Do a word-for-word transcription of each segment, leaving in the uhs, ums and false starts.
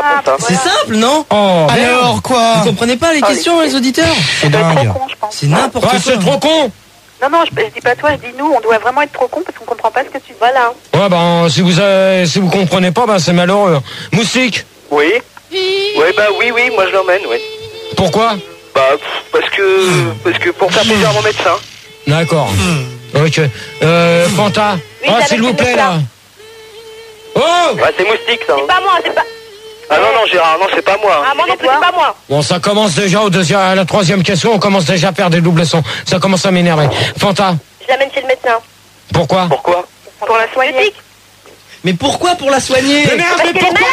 simple. C'est simple, non? Oh, Alors quoi? Vous comprenez pas les Ah, questions, les auditeurs? C'est dingue. Trop con, je pense. C'est n'importe Ouais, quoi. c'est trop con. Non, non, je, je dis pas toi, je dis nous, on doit vraiment être trop con parce qu'on comprend pas ce que tu dis. Voilà. Ouais, ben, si vous, euh, si vous comprenez pas, ben, c'est malheureux. Moustique, Oui. Ouais, bah oui, oui, moi je l'emmène, oui. pourquoi? Bah, pff, parce que, parce que pour faire plaisir à mon médecin. D'accord. Ok. Euh, Fanta. Oui, Ah, j'avais s'il vous fait plaît, le là. Oh! Ouais, c'est moustique, ça. hein. Pas moi, c'est pas. Ah non, non, Gérard, non, c'est pas moi. hein. Ah, moi non plus, c'est pas moi. Bon, ça commence déjà au deuxième, à la troisième question, on commence déjà à faire des doubles sons. Ça commence à m'énerver. Fanta, Je l'amène chez le médecin. pourquoi? Pourquoi? Pour la soigner. Mais pourquoi pour la soigner? Mais merde, mais pourquoi?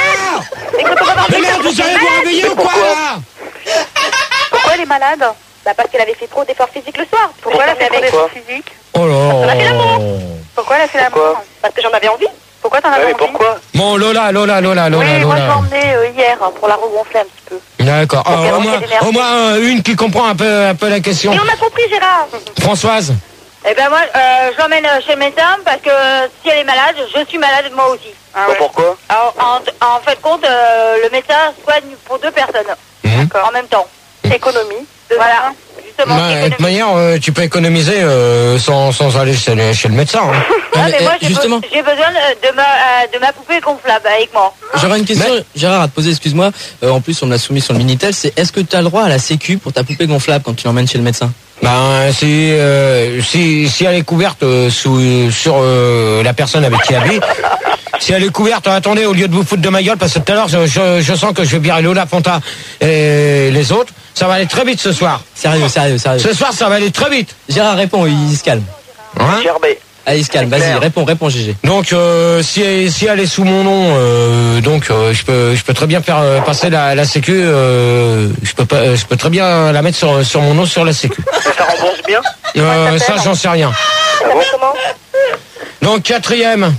Mais merde, vous allez vous réveiller ou quoi, là? Pourquoi elle est malade? Bah parce qu'elle avait fait trop d'efforts physiques le soir. Pourquoi elle a fait trop d'efforts physiques? Oh On a fait là. l'amour. Pourquoi elle a fait l'amour? Pourquoi? Parce que j'en avais envie. Pourquoi t'en Ouais, avais mais envie? pourquoi? Bon, Lola, Lola, Lola, Lola, Oui, moi je l'ai Lola. emmenée euh, hier hein, pour la regonfler un petit peu. D'accord. Pour Ah, qu'elle au moins, revienne énervée. au moins euh, une qui comprend un peu, un peu la question. Mais on a compris Gérard. Françoise. Eh ben moi, euh, je l'emmène chez le médecin parce que si elle est malade, je suis malade moi aussi. Ah Bah, pourquoi? Alors, en, en fait compte, euh, le médecin soigne pour deux personnes Mhm. en même temps. Économie. Voilà. Justement, Bah, de toute économie. manière, euh, tu peux économiser euh, sans, sans aller chez le, chez le médecin. Hein. Ah, mais, mais moi euh, j'ai justement. be- j'ai besoin de, de ma, euh, de ma poupée gonflable avec moi. J'aurais une question, Gérard, à te poser, excuse-moi. Euh, en plus, on me l'a soumis sur le Minitel. C'est est-ce que tu as le droit à la sécu pour ta poupée gonflable quand tu l'emmènes chez le médecin? Ben, si, euh, si, si elle est couverte euh, sous, sur euh, la personne avec qui elle habite, si elle est couverte, attendez, au lieu de vous foutre de ma gueule, parce que tout à l'heure, je, je, je sens que je vais virer Lola, Fanta et les autres, ça va aller très vite ce soir. Sérieux, sérieux, sérieux. Ce soir, ça va aller très vite. Gérard, réponds, il se calme. Hein? Gerbet. Allez, il se calme, vas-y, clair. réponds, réponds, G G. Donc, euh, si, si elle est sous mon nom, euh, donc euh, je peux, je peux très bien faire euh, passer la, la sécu. Euh, je peux pas, je peux très bien la mettre sur, sur mon nom sur la sécu. Ça rembourse bien? Euh, ça, j'en sais rien. Ah bon? Comment? Donc quatrième.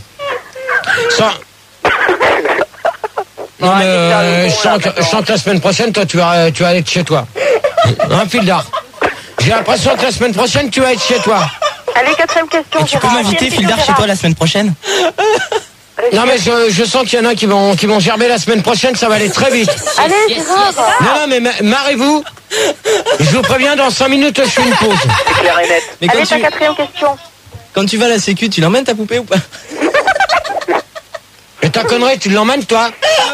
Ça. Non, mais, euh, je sens que, je sens que la semaine prochaine, toi, tu vas, tu vas aller de chez toi. Un fil d'art. J'ai l'impression que la semaine prochaine, tu vas être chez toi. Allez, quatrième question. Et tu peux Gérard. m'inviter, Fildar, chez toi la semaine prochaine? Non, mais je, je sens qu'il y en a qui vont, qui vont gerber la semaine prochaine, ça va aller très vite. Allez, Gérard. Non, non, mais ma- marrez-vous. Je vous préviens, dans cinq minutes, je fais une pause. C'est clair et net. Mais quand Allez, ta tu, quatrième question. quand tu vas à la sécu, tu l'emmènes ta poupée ou pas? Et ta connerie, tu l'emmènes, toi?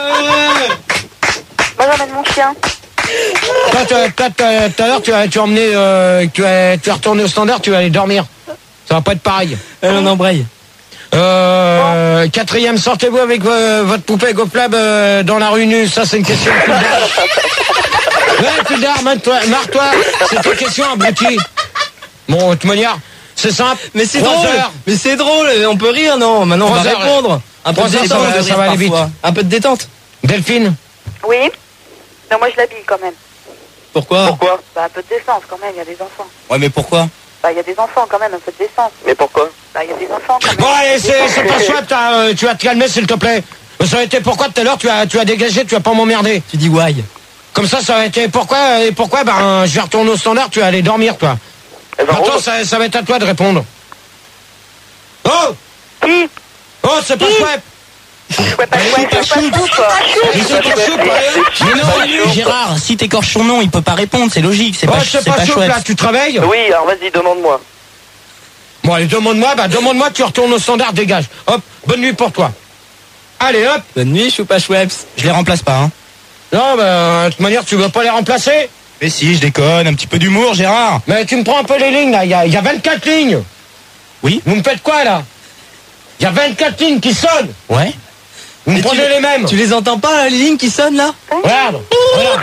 Moi, j'emmène mon chien. Toi, toi, toi, toi, tout à l'heure, tu as, tu as emmené, euh, tu as, tu es retourné au standard, tu vas aller dormir. Ça va pas être pareil. Elle en embraye. Euh, quatrième, sortez-vous avec vo- votre poupée gonflable euh, dans la rue nue? Ça, c'est une question de Fildar. Ouais, Fildar, marre-toi, marre-toi. C'est une question abrutie. Bon, de toute manière, c'est simple. Mais c'est Trois drôle. heures. Mais c'est drôle. On peut rire, non? Maintenant, on va Trois heures. répondre. Un peu de Trois heures, détente. ça va- de ça rire va aller vite. parfois. Un peu de détente. Delphine? Oui. Non, moi, je l'habille quand même. Pourquoi? Pourquoi? Bah, un peu de décence quand même, il y a des enfants. Ouais, mais pourquoi? Bah, il y a des enfants quand même, un peu de décence. Mais pourquoi? Bah, il y a des enfants quand même. Bon, allez, c'est, c'est pas chouette, t'as, euh, tu vas te calmer, s'il te plaît. Ça aurait été pourquoi tout à l'heure, tu as, tu as dégagé, tu vas pas m'emmerder. Tu dis why? Comme ça, ça aurait été pourquoi, et pourquoi, ben, je vais retourner au standard, tu vas aller dormir, toi. Elle va Maintenant, rose. ça, ça va être à toi de répondre. Oh! Qui? Oh, c'est pas chouette! Ouais, pas chouette, pas chouette. Mais c'est pas chouette, hein. Mais non, Gérard, si t'écorches son nom, il peut pas répondre, c'est logique, c'est Oh, pas, c'est c'est pas pas chouette, chouette. là, tu travailles? Oui, alors vas-y, demande-moi. Bon, allez, demande-moi, bah, demande-moi, tu retournes au standard, dégage. Hop, bonne nuit pour toi. Allez, hop! Bonne nuit, Choupa Choueps. Je les remplace pas, hein. Non, bah, de toute manière, tu veux pas les remplacer? Mais si, je déconne, un petit peu d'humour, Gérard. Mais tu me prends un peu les lignes, là, il y a, il y a vingt-quatre lignes. Oui. Vous me faites quoi, là? Il y a vingt-quatre lignes qui sonnent. Ouais. Vous me Mais prenez tu- les mêmes. Tu les entends pas, là, les lignes qui sonnent, là? Regarde, regarde.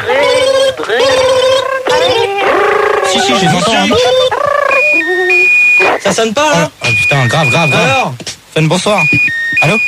Si, si, je les entends. hein. Ça sonne pas, là? Oh putain, grave, grave, grave. Alors? Fun, bonsoir. Allô?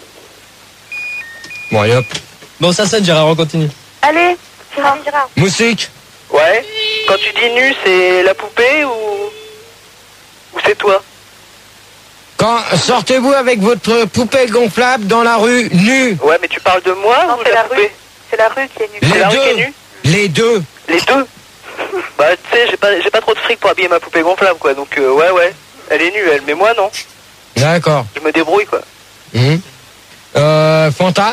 Bon, allez, hop. Bon, ça sonne, Gérard, on continue. Allez, Gérard. Gérard. Moussique. Ouais. Quand tu dis nu, c'est la poupée ou... Ou c'est toi? Quand sortez-vous avec votre poupée gonflable dans la rue nue? Ouais, mais tu parles de moi Non, ou de c'est la la poupée? rue. C'est la rue qui est nue. C'est la rue qui est deux. nue? Les deux. Les deux? Bah, tu sais, j'ai pas, j'ai pas trop de fric pour habiller ma poupée gonflable, quoi. Donc, euh, ouais, ouais. Elle est nue, elle. Mais moi, non. D'accord. Je me débrouille, quoi. Mhm. Euh, Fanta?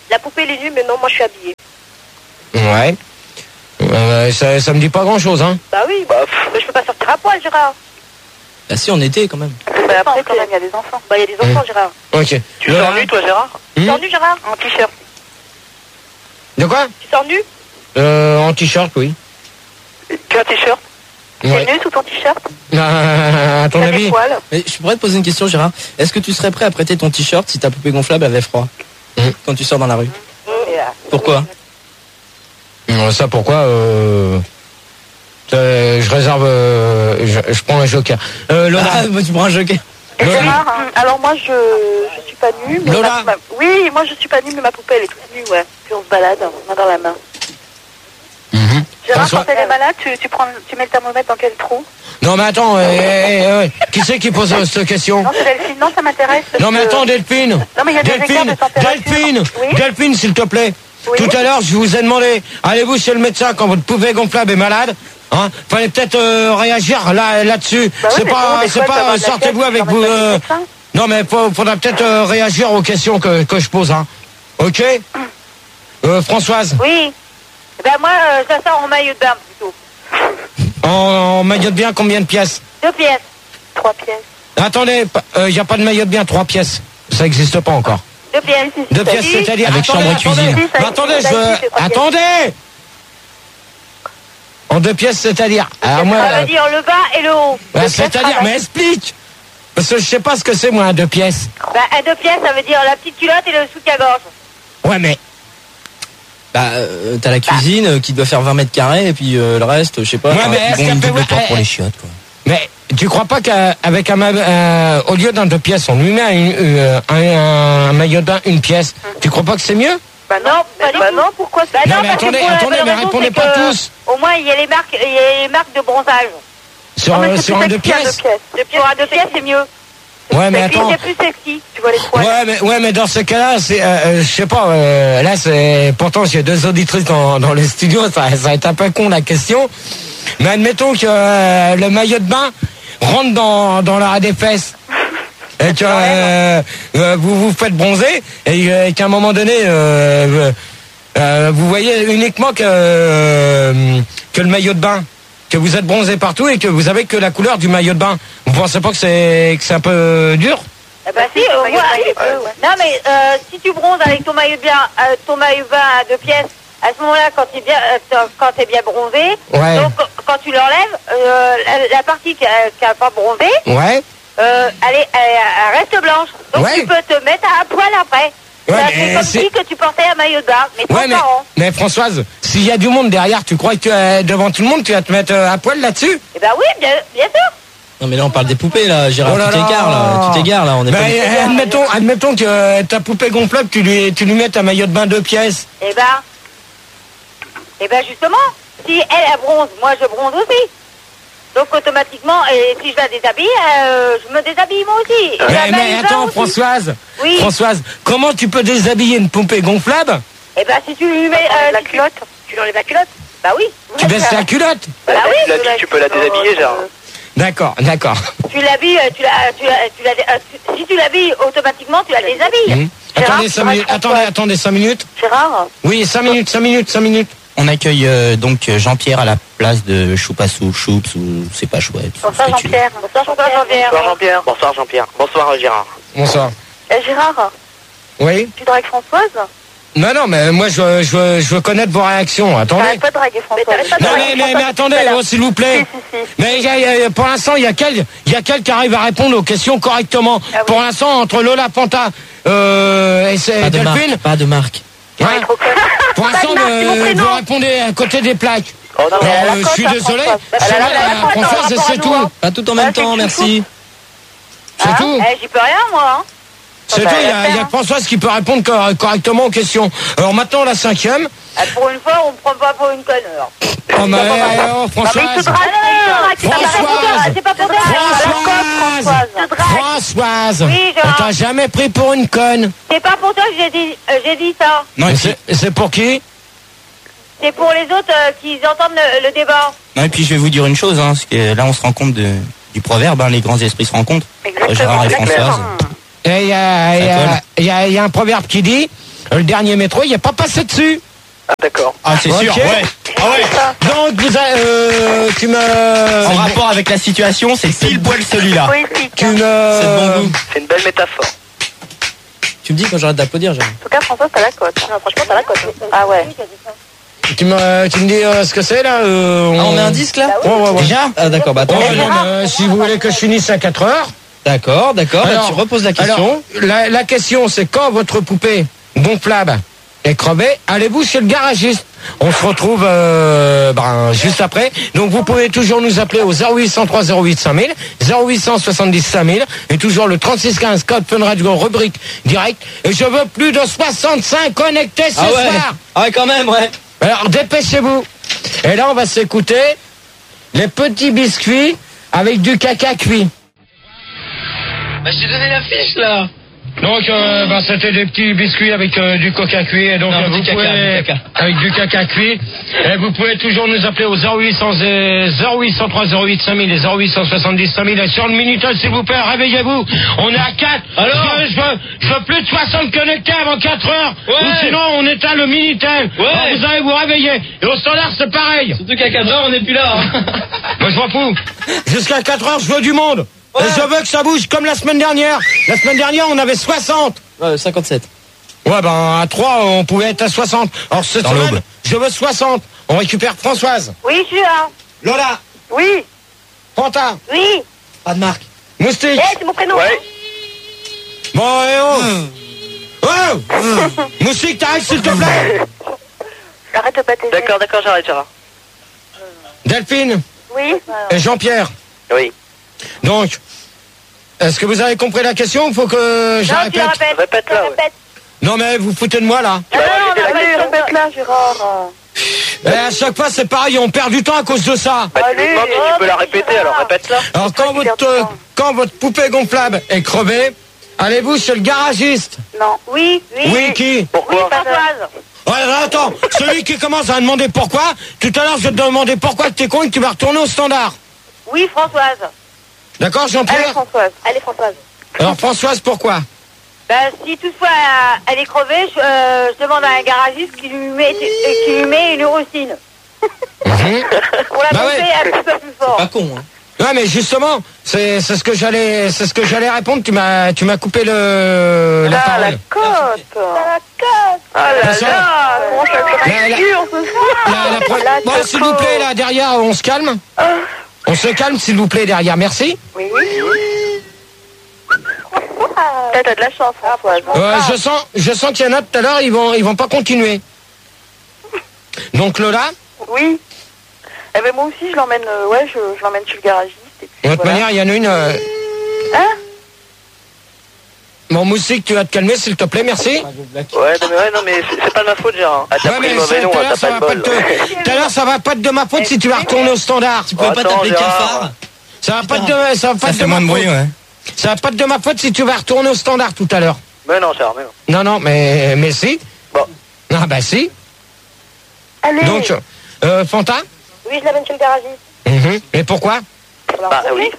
La poupée elle est nue, mais non, moi je suis habillée. Ouais. Euh, ça, ça me dit pas grand-chose, hein. Bah oui, bah, pff, mais je peux pas sortir à poil, Gérard. Bah si, en été quand même. Bah après, quand même, il y a des enfants. Bah il y a des enfants, Gérard. Ok. Tu sors nu, toi, Gérard? Tu sors nu, Gérard? En t-shirt. De quoi? Tu sors nu? Euh, en t-shirt, oui. Tu as un t-shirt? Ouais. T'es nu sous ton t-shirt? Euh, à ton T'as avis? des poils? Mais je pourrais te poser une question, Gérard. Est-ce que tu serais prêt à prêter ton t-shirt si ta poupée gonflable avait froid Mmh. quand tu sors dans la rue? Et, euh, Pourquoi? Euh, Ça, pourquoi euh, euh, Je réserve... Euh, je, je prends un joker. Euh, Lola. Ah, bah, tu prends un joker. Et Lola. Gérard, hein, alors moi je je suis pas nue, mais Lola. ma- ma- oui, moi je suis pas nue, mais ma poupée elle est toute nue, ouais. Puis on se balade, main dans la main. Mhm. Gérard, François. quand elle est malade, tu, tu prends, tu mets le thermomètre dans quel trou? Non, mais attends, euh, euh, euh, qui c'est qui pose euh, cette question? Non, c'est Delphine. Non, ça m'intéresse. parce Non, mais que- attends, Delphine. Non, mais il y a des écarts Delphine, de température. Delphine, Oui. Delphine, s'il te plaît. Oui. Tout à l'heure, je vous ai demandé, allez-vous chez le médecin quand votre poupée gonflable est malade? Hein, fallait peut-être euh, réagir là là-dessus. Bah oui, c'est mais pas, bon, des c'est fois, ça va pas, de la sortez-vous tête, avec tu vous. vas mettre euh, le médecin. Non, mais faut- faudra peut-être euh, réagir aux questions que, que je pose. Hein. Ok. Euh, Françoise, Oui. Ben moi, euh, ça sort en maillot de bain plutôt. en, en maillot de bien, combien de pièces? Deux pièces. Trois pièces. Attendez, il n'y a pas de maillot de bien, trois pièces. Ça n'existe pas encore. Deux pièces. Deux pièces, Si, c'est-à-dire... Avec attendez, chambre et attendez, cuisine. Si, ça attendez, existe, je ça veux... existe, trois pièces. Attendez. En deux pièces, c'est-à-dire... Alors, moi, Ça euh, veut dire le bas et le haut. bah, Deux c'est-à-dire, pièces, mais explique. Parce que je sais pas ce que c'est, moi, un deux pièces. Ben, un deux pièces, ça veut dire la petite culotte et le soutien-gorge. Ouais, mais... Bah, euh, t'as la cuisine euh, qui doit faire vingt mètres carrés et puis euh, le reste, je sais pas. Ouais, enfin, mais ils est-ce vont qu'elle une peut- double porte eh, pour eh, les chiottes, quoi. Mais tu crois pas qu'avec un, ma- euh, au lieu d'un deux pièces, on lui met un, euh, un, un maillot de bain, une pièce. Tu crois pas que c'est mieux? Bah non, pas du bah tout. non, pourquoi Bah Non, non, mais parce que attendez, pour la attendez, bonne mais raison, répondez c'est pas que, tous. Au moins, il y a les marques, il y a les marques de bronzage. Sur, Non, mais euh, c'est sur plus un deux sexy, un pièces? deux pièces. Deux pièces, deux pièces, c'est mieux. Ouais, mais Et puis, attends. c'est plus sexy. Tu vois les poils. Ouais, mais, ouais, mais dans ce cas-là, c'est, euh, euh, je sais pas, euh, là, c'est, pourtant, j'ai deux auditrices dans, dans les studios, ça, ça va être un peu con, la question. Mais admettons que euh, le maillot de bain rentre dans, dans l'arrêt des fesses. Et que euh, euh, vous vous faites bronzer, et euh, qu'à un moment donné, euh, euh, vous voyez uniquement que, euh, que le maillot de bain. Que vous êtes bronzé partout et que vous avez que la couleur du maillot de bain. Vous pensez pas que c'est, que c'est un peu dur? Eh ben si, si, euh, ton maillot de moi, bain, il est bleu, ouais. non mais euh, si tu bronzes avec ton maillot de bain, euh, ton maillot de bain à deux pièces, à ce moment-là, quand tu es bien, euh, quand t'es bien bronzé, Ouais. donc quand tu l'enlèves, euh, la, la partie qui a, a pas bronzé, Ouais. euh, elle, est, elle, elle reste blanche. Donc Ouais. tu peux te mettre à poil après. Ouais, Ça, mais c'est comme c'est- si que tu portais un maillot de bain, mais Ouais, mais, transparent. mais Françoise, s'il y a du monde derrière, tu crois que euh, devant tout le monde, tu vas te mettre euh, à poil là-dessus? Eh ben oui, bien, bien sûr. Non, mais là, on parle des poupées, là, Gérard. Oh là tu là. t'égares, là. Tu t'égares, là. On est Ben, pas... euh, admettons, admettons que euh, ta poupée gonflable, tu lui, tu lui mettes un maillot de bain deux pièces. Eh ben, eh ben justement, si elle, elle bronze, moi je bronze aussi. Donc automatiquement, et si je la déshabille, euh, je me déshabille moi aussi. Et la Mais, mais maillot de bain attends, aussi. Françoise, Oui. Françoise, comment tu peux déshabiller une poupée gonflable? Eh ben si tu lui mets euh, la si tu- culotte. tu lui enlèves la culotte. Bah oui. Tu baisses la culotte? Bah Bah, oui. tu l'habilles, tu peux la déshabiller, genre. D'accord, d'accord. Tu l'habilles, euh, tu la, tu la, tu la, euh, tu- si tu l'habilles automatiquement, tu la déshabilles. Hum. Attendez cinq minutes, attendez, attendez cinq minutes. Gérard, Oui, cinq minutes, cinq minutes, cinq minutes. On accueille euh, donc Jean-Pierre à la place de Choupassou, Choups ou c'est pas chouette. bonsoir ce que tu veux. Jean-Pierre. Bonsoir Jean-Pierre. Bonsoir Jean-Pierre. Bonsoir Jean-Pierre. Bonsoir Gérard. Bonsoir. Eh, Gérard, Oui? tu dragues Françoise? Non, non, mais moi, je, veux- je, veux- je veux connaître vos réactions. Attendez. T'arrêtes pas de draguer Françoise. t'arrêtes pas de Non, draguer mais, mais, mais Françoise, attendez, tout à l'heure. oh, s'il vous plaît. Si, si, si. Mais il y a- il y a- pour l'instant, il y a quel, il y a quel qui arrive à répondre aux questions correctement. Ah oui. Pour l'instant, entre Lola Panta euh, et c'est Pas de Delphine, marque, pas de marque. hein, Trop conne. pour l'instant, Pas de marque, c'est mon euh, prénom. vous répondez à côté des plaques. Oh non, Alors, mais elle a euh, quoi, je suis ta désolé. Françoise C'est Elle a vrai, la- la la quoi, Françoise, par rapport c'est à nous, tout. hein. Pas tout en Ah, même c'est temps, une merci. C'est Hein tout. Eh, j'y peux rien moi. Hein. C'est bah, tout. Il y a, faire, il y a hein. que Françoise qui peut répondre cor- correctement aux questions. Alors maintenant, la cinquième. Ah, pour une fois, on me prend pas pour une conne. Alors. Oh, mais, oh, Non, mais il te Françoise. drague, Ah, non, non, non, c'est pas Françoise. pour toi, c'est pas pour toi. Françoise. Françoise. Te drague. Françoise. Oui, Gérard. On t'a jamais pris pour une conne. C'est pas pour toi que j'ai dit, euh, j'ai dit ça. Non, et Et puis, c'est- c'est pour qui? C'est pour les autres euh, qui entendent le, le débat. non, et puis je vais vous dire une chose, hein, parce que là on se rend compte de, du proverbe, hein, les grands esprits se rencontrent. Exactement. Gérard et Exactement. Françoise. Et il y a, il y a- il y a- il y a un proverbe qui dit le dernier métro, il n'est pas passé dessus. Ah, d'accord. Ah, c'est Ok. sûr, ouais. Ah ouais. Donc, vous avez, euh, tu me... En rapport avec la situation, c'est pile poil celui-là. Poétique. Tu hein. me... C'est de bon goût. C'est une belle métaphore. Tu me dis quand j'arrête d'applaudir, Gérard. En tout cas, François, t'as la cote. Non, franchement, t'as la cote. Ah ouais. Tu me, tu me dis euh, ce que c'est, là euh, Ah, on met un disque là Ouais, ouais, ouais. Déjà Ah, d'accord, bah attends. Ouais, non, mais, euh, si vous voulez que je finisse à quatre heures... D'accord, d'accord, bah, Alors, tu reposes la question. alors, la, la question, c'est quand votre poupée gonflable est crevée, allez-vous chez le garagiste? On se retrouve euh, ben, juste après. Donc vous pouvez toujours nous appeler au zéro huit cent trois zéro huit cinq mille, zéro huit cent soixante-dix cinq mille et toujours le trente-six quinze code Fun Radio rubrique direct. Et je veux plus de soixante-cinq connectés ce Ah ouais. soir. Ah ouais, quand même, ouais. Alors dépêchez-vous. Et là on va s'écouter les petits biscuits avec du caca cuit. Bah, j'ai donné la fiche là. Donc, euh, bah, c'était des petits biscuits avec euh, du coca cuit. Et donc, Non, euh, du vous caca, pouvez, du caca. avec du caca cuit. Et vous pouvez toujours nous appeler au zéro huit cent trois zéro huit cinq mille et zéro huit cent soixante-dix cinq mille. Et sur le Minitel, s'il vous plaît, réveillez-vous. On est à quatre. Alors je, veux, je, veux, je veux plus de soixante connectés avant quatre heures. Ouais. Ou sinon, on éteint le Minitel. Ouais. Alors, vous allez vous réveiller. Et au standard, c'est pareil. Surtout qu'à quatre heures, on n'est plus là. Hein. Moi, je m'en fous. Jusqu'à quatre heures, je veux du monde. Ouais. Et je veux que ça bouge comme la semaine dernière. La semaine dernière, on avait soixante. Ouais, cinquante-sept. Ouais, ben, à trois, on pouvait être à soixante. Alors, cette Dans semaine, l'aube. je veux soixante. On récupère Françoise, Oui, je suis là. Lola, Oui, Fanta, oui. Pas de marque. Moustique. Eh, c'est mon prénom. Ouais. Bon, et oh. Oh. Moustique, t'arrêtes, s'il te plaît. Arrête de baptiser. D'accord, d'accord, j'arrête, Gérard. Delphine Oui. et Jean-Pierre. Oui. Donc, est-ce que vous avez compris la question? Il faut que je la Non, tu la répète. répètes. Répète Tu la là, ouais. répètes. Non, mais vous foutez de moi, là. Tu vas Ah, non, répéter la non, Allez, question. répète là, Gérard. Et à chaque fois, c'est pareil, on perd du temps à cause de ça. Bah, tu lui Allez, demandes si oh, tu peux la mais répéter, Gérard. alors répète-la. Alors, quand qui perd votre, du temps. quand votre poupée gonflable est crevée, allez-vous chez le garagiste? Non. Oui, oui. Oui, qui? Oui, Pourquoi Françoise. Ouais, alors, attends, celui qui commence à demander pourquoi, tout à l'heure je vais te demander pourquoi t'es con et que tu vas retourner au standard. Oui, Françoise. D'accord, Allez, Jean-Pierre? Françoise. Allez, Françoise. Alors Françoise, pourquoi? Ben, si toutefois euh, elle est crevée, je, euh, je demande à un garagiste qui lui met, euh, qui lui met une urocine. Mhm. Pour la Bah pomper ouais. un petit peu plus fort. Pas con, hein. Ouais, mais justement, c'est c'est ce que j'allais c'est ce que j'allais répondre. Tu m'as tu m'as coupé le la Ah, la parole. cote. La cote. Ah là Attention. là. Comment ça La- la- se dur ce soir? La- la pro- La Bon, s'il vous plaît, là derrière, on se calme. On se calme, s'il vous plaît, derrière. Merci. Oui. T'as t'as de la chance, Françoise. Euh, je sens je sens qu'il y en a tout à l'heure, ils vont ils vont pas continuer. Donc Lola, Oui. Eh ben moi aussi, je l'emmène, euh, ouais, je, je l'emmène chez le garagiste. Et puis, de toute voilà. manière, il y en a une. euh, Hein? Mon moustique, tu vas te calmer, s'il te plaît, merci. Ouais, non, mais, ouais, non, mais c'est c'est pas de ma faute, Gérard. Ah, t'as Ouais, pris mais le mauvais c'est- nom, tout à hein, l'heure, t'as ça pas va de pas bol. te, tout à l'heure, ça va pas être de ma faute si tu vas retourner au standard. Tu pouvais pas Attends, t'appeler Gérard. cafard. Ça va pas être de, ça va pas Ça être de fait moins de ma bruit, faute. ouais. Ça va pas être de ma faute si tu vas retourner au standard tout à l'heure. Mais non, Gérard, mais non. Non, non, mais, mais si. Bon. Ah, bah si. Allez. Donc, euh, Fanta? Oui, je l'amène chez le garagiste. Mhm. Et pourquoi? Bah oui.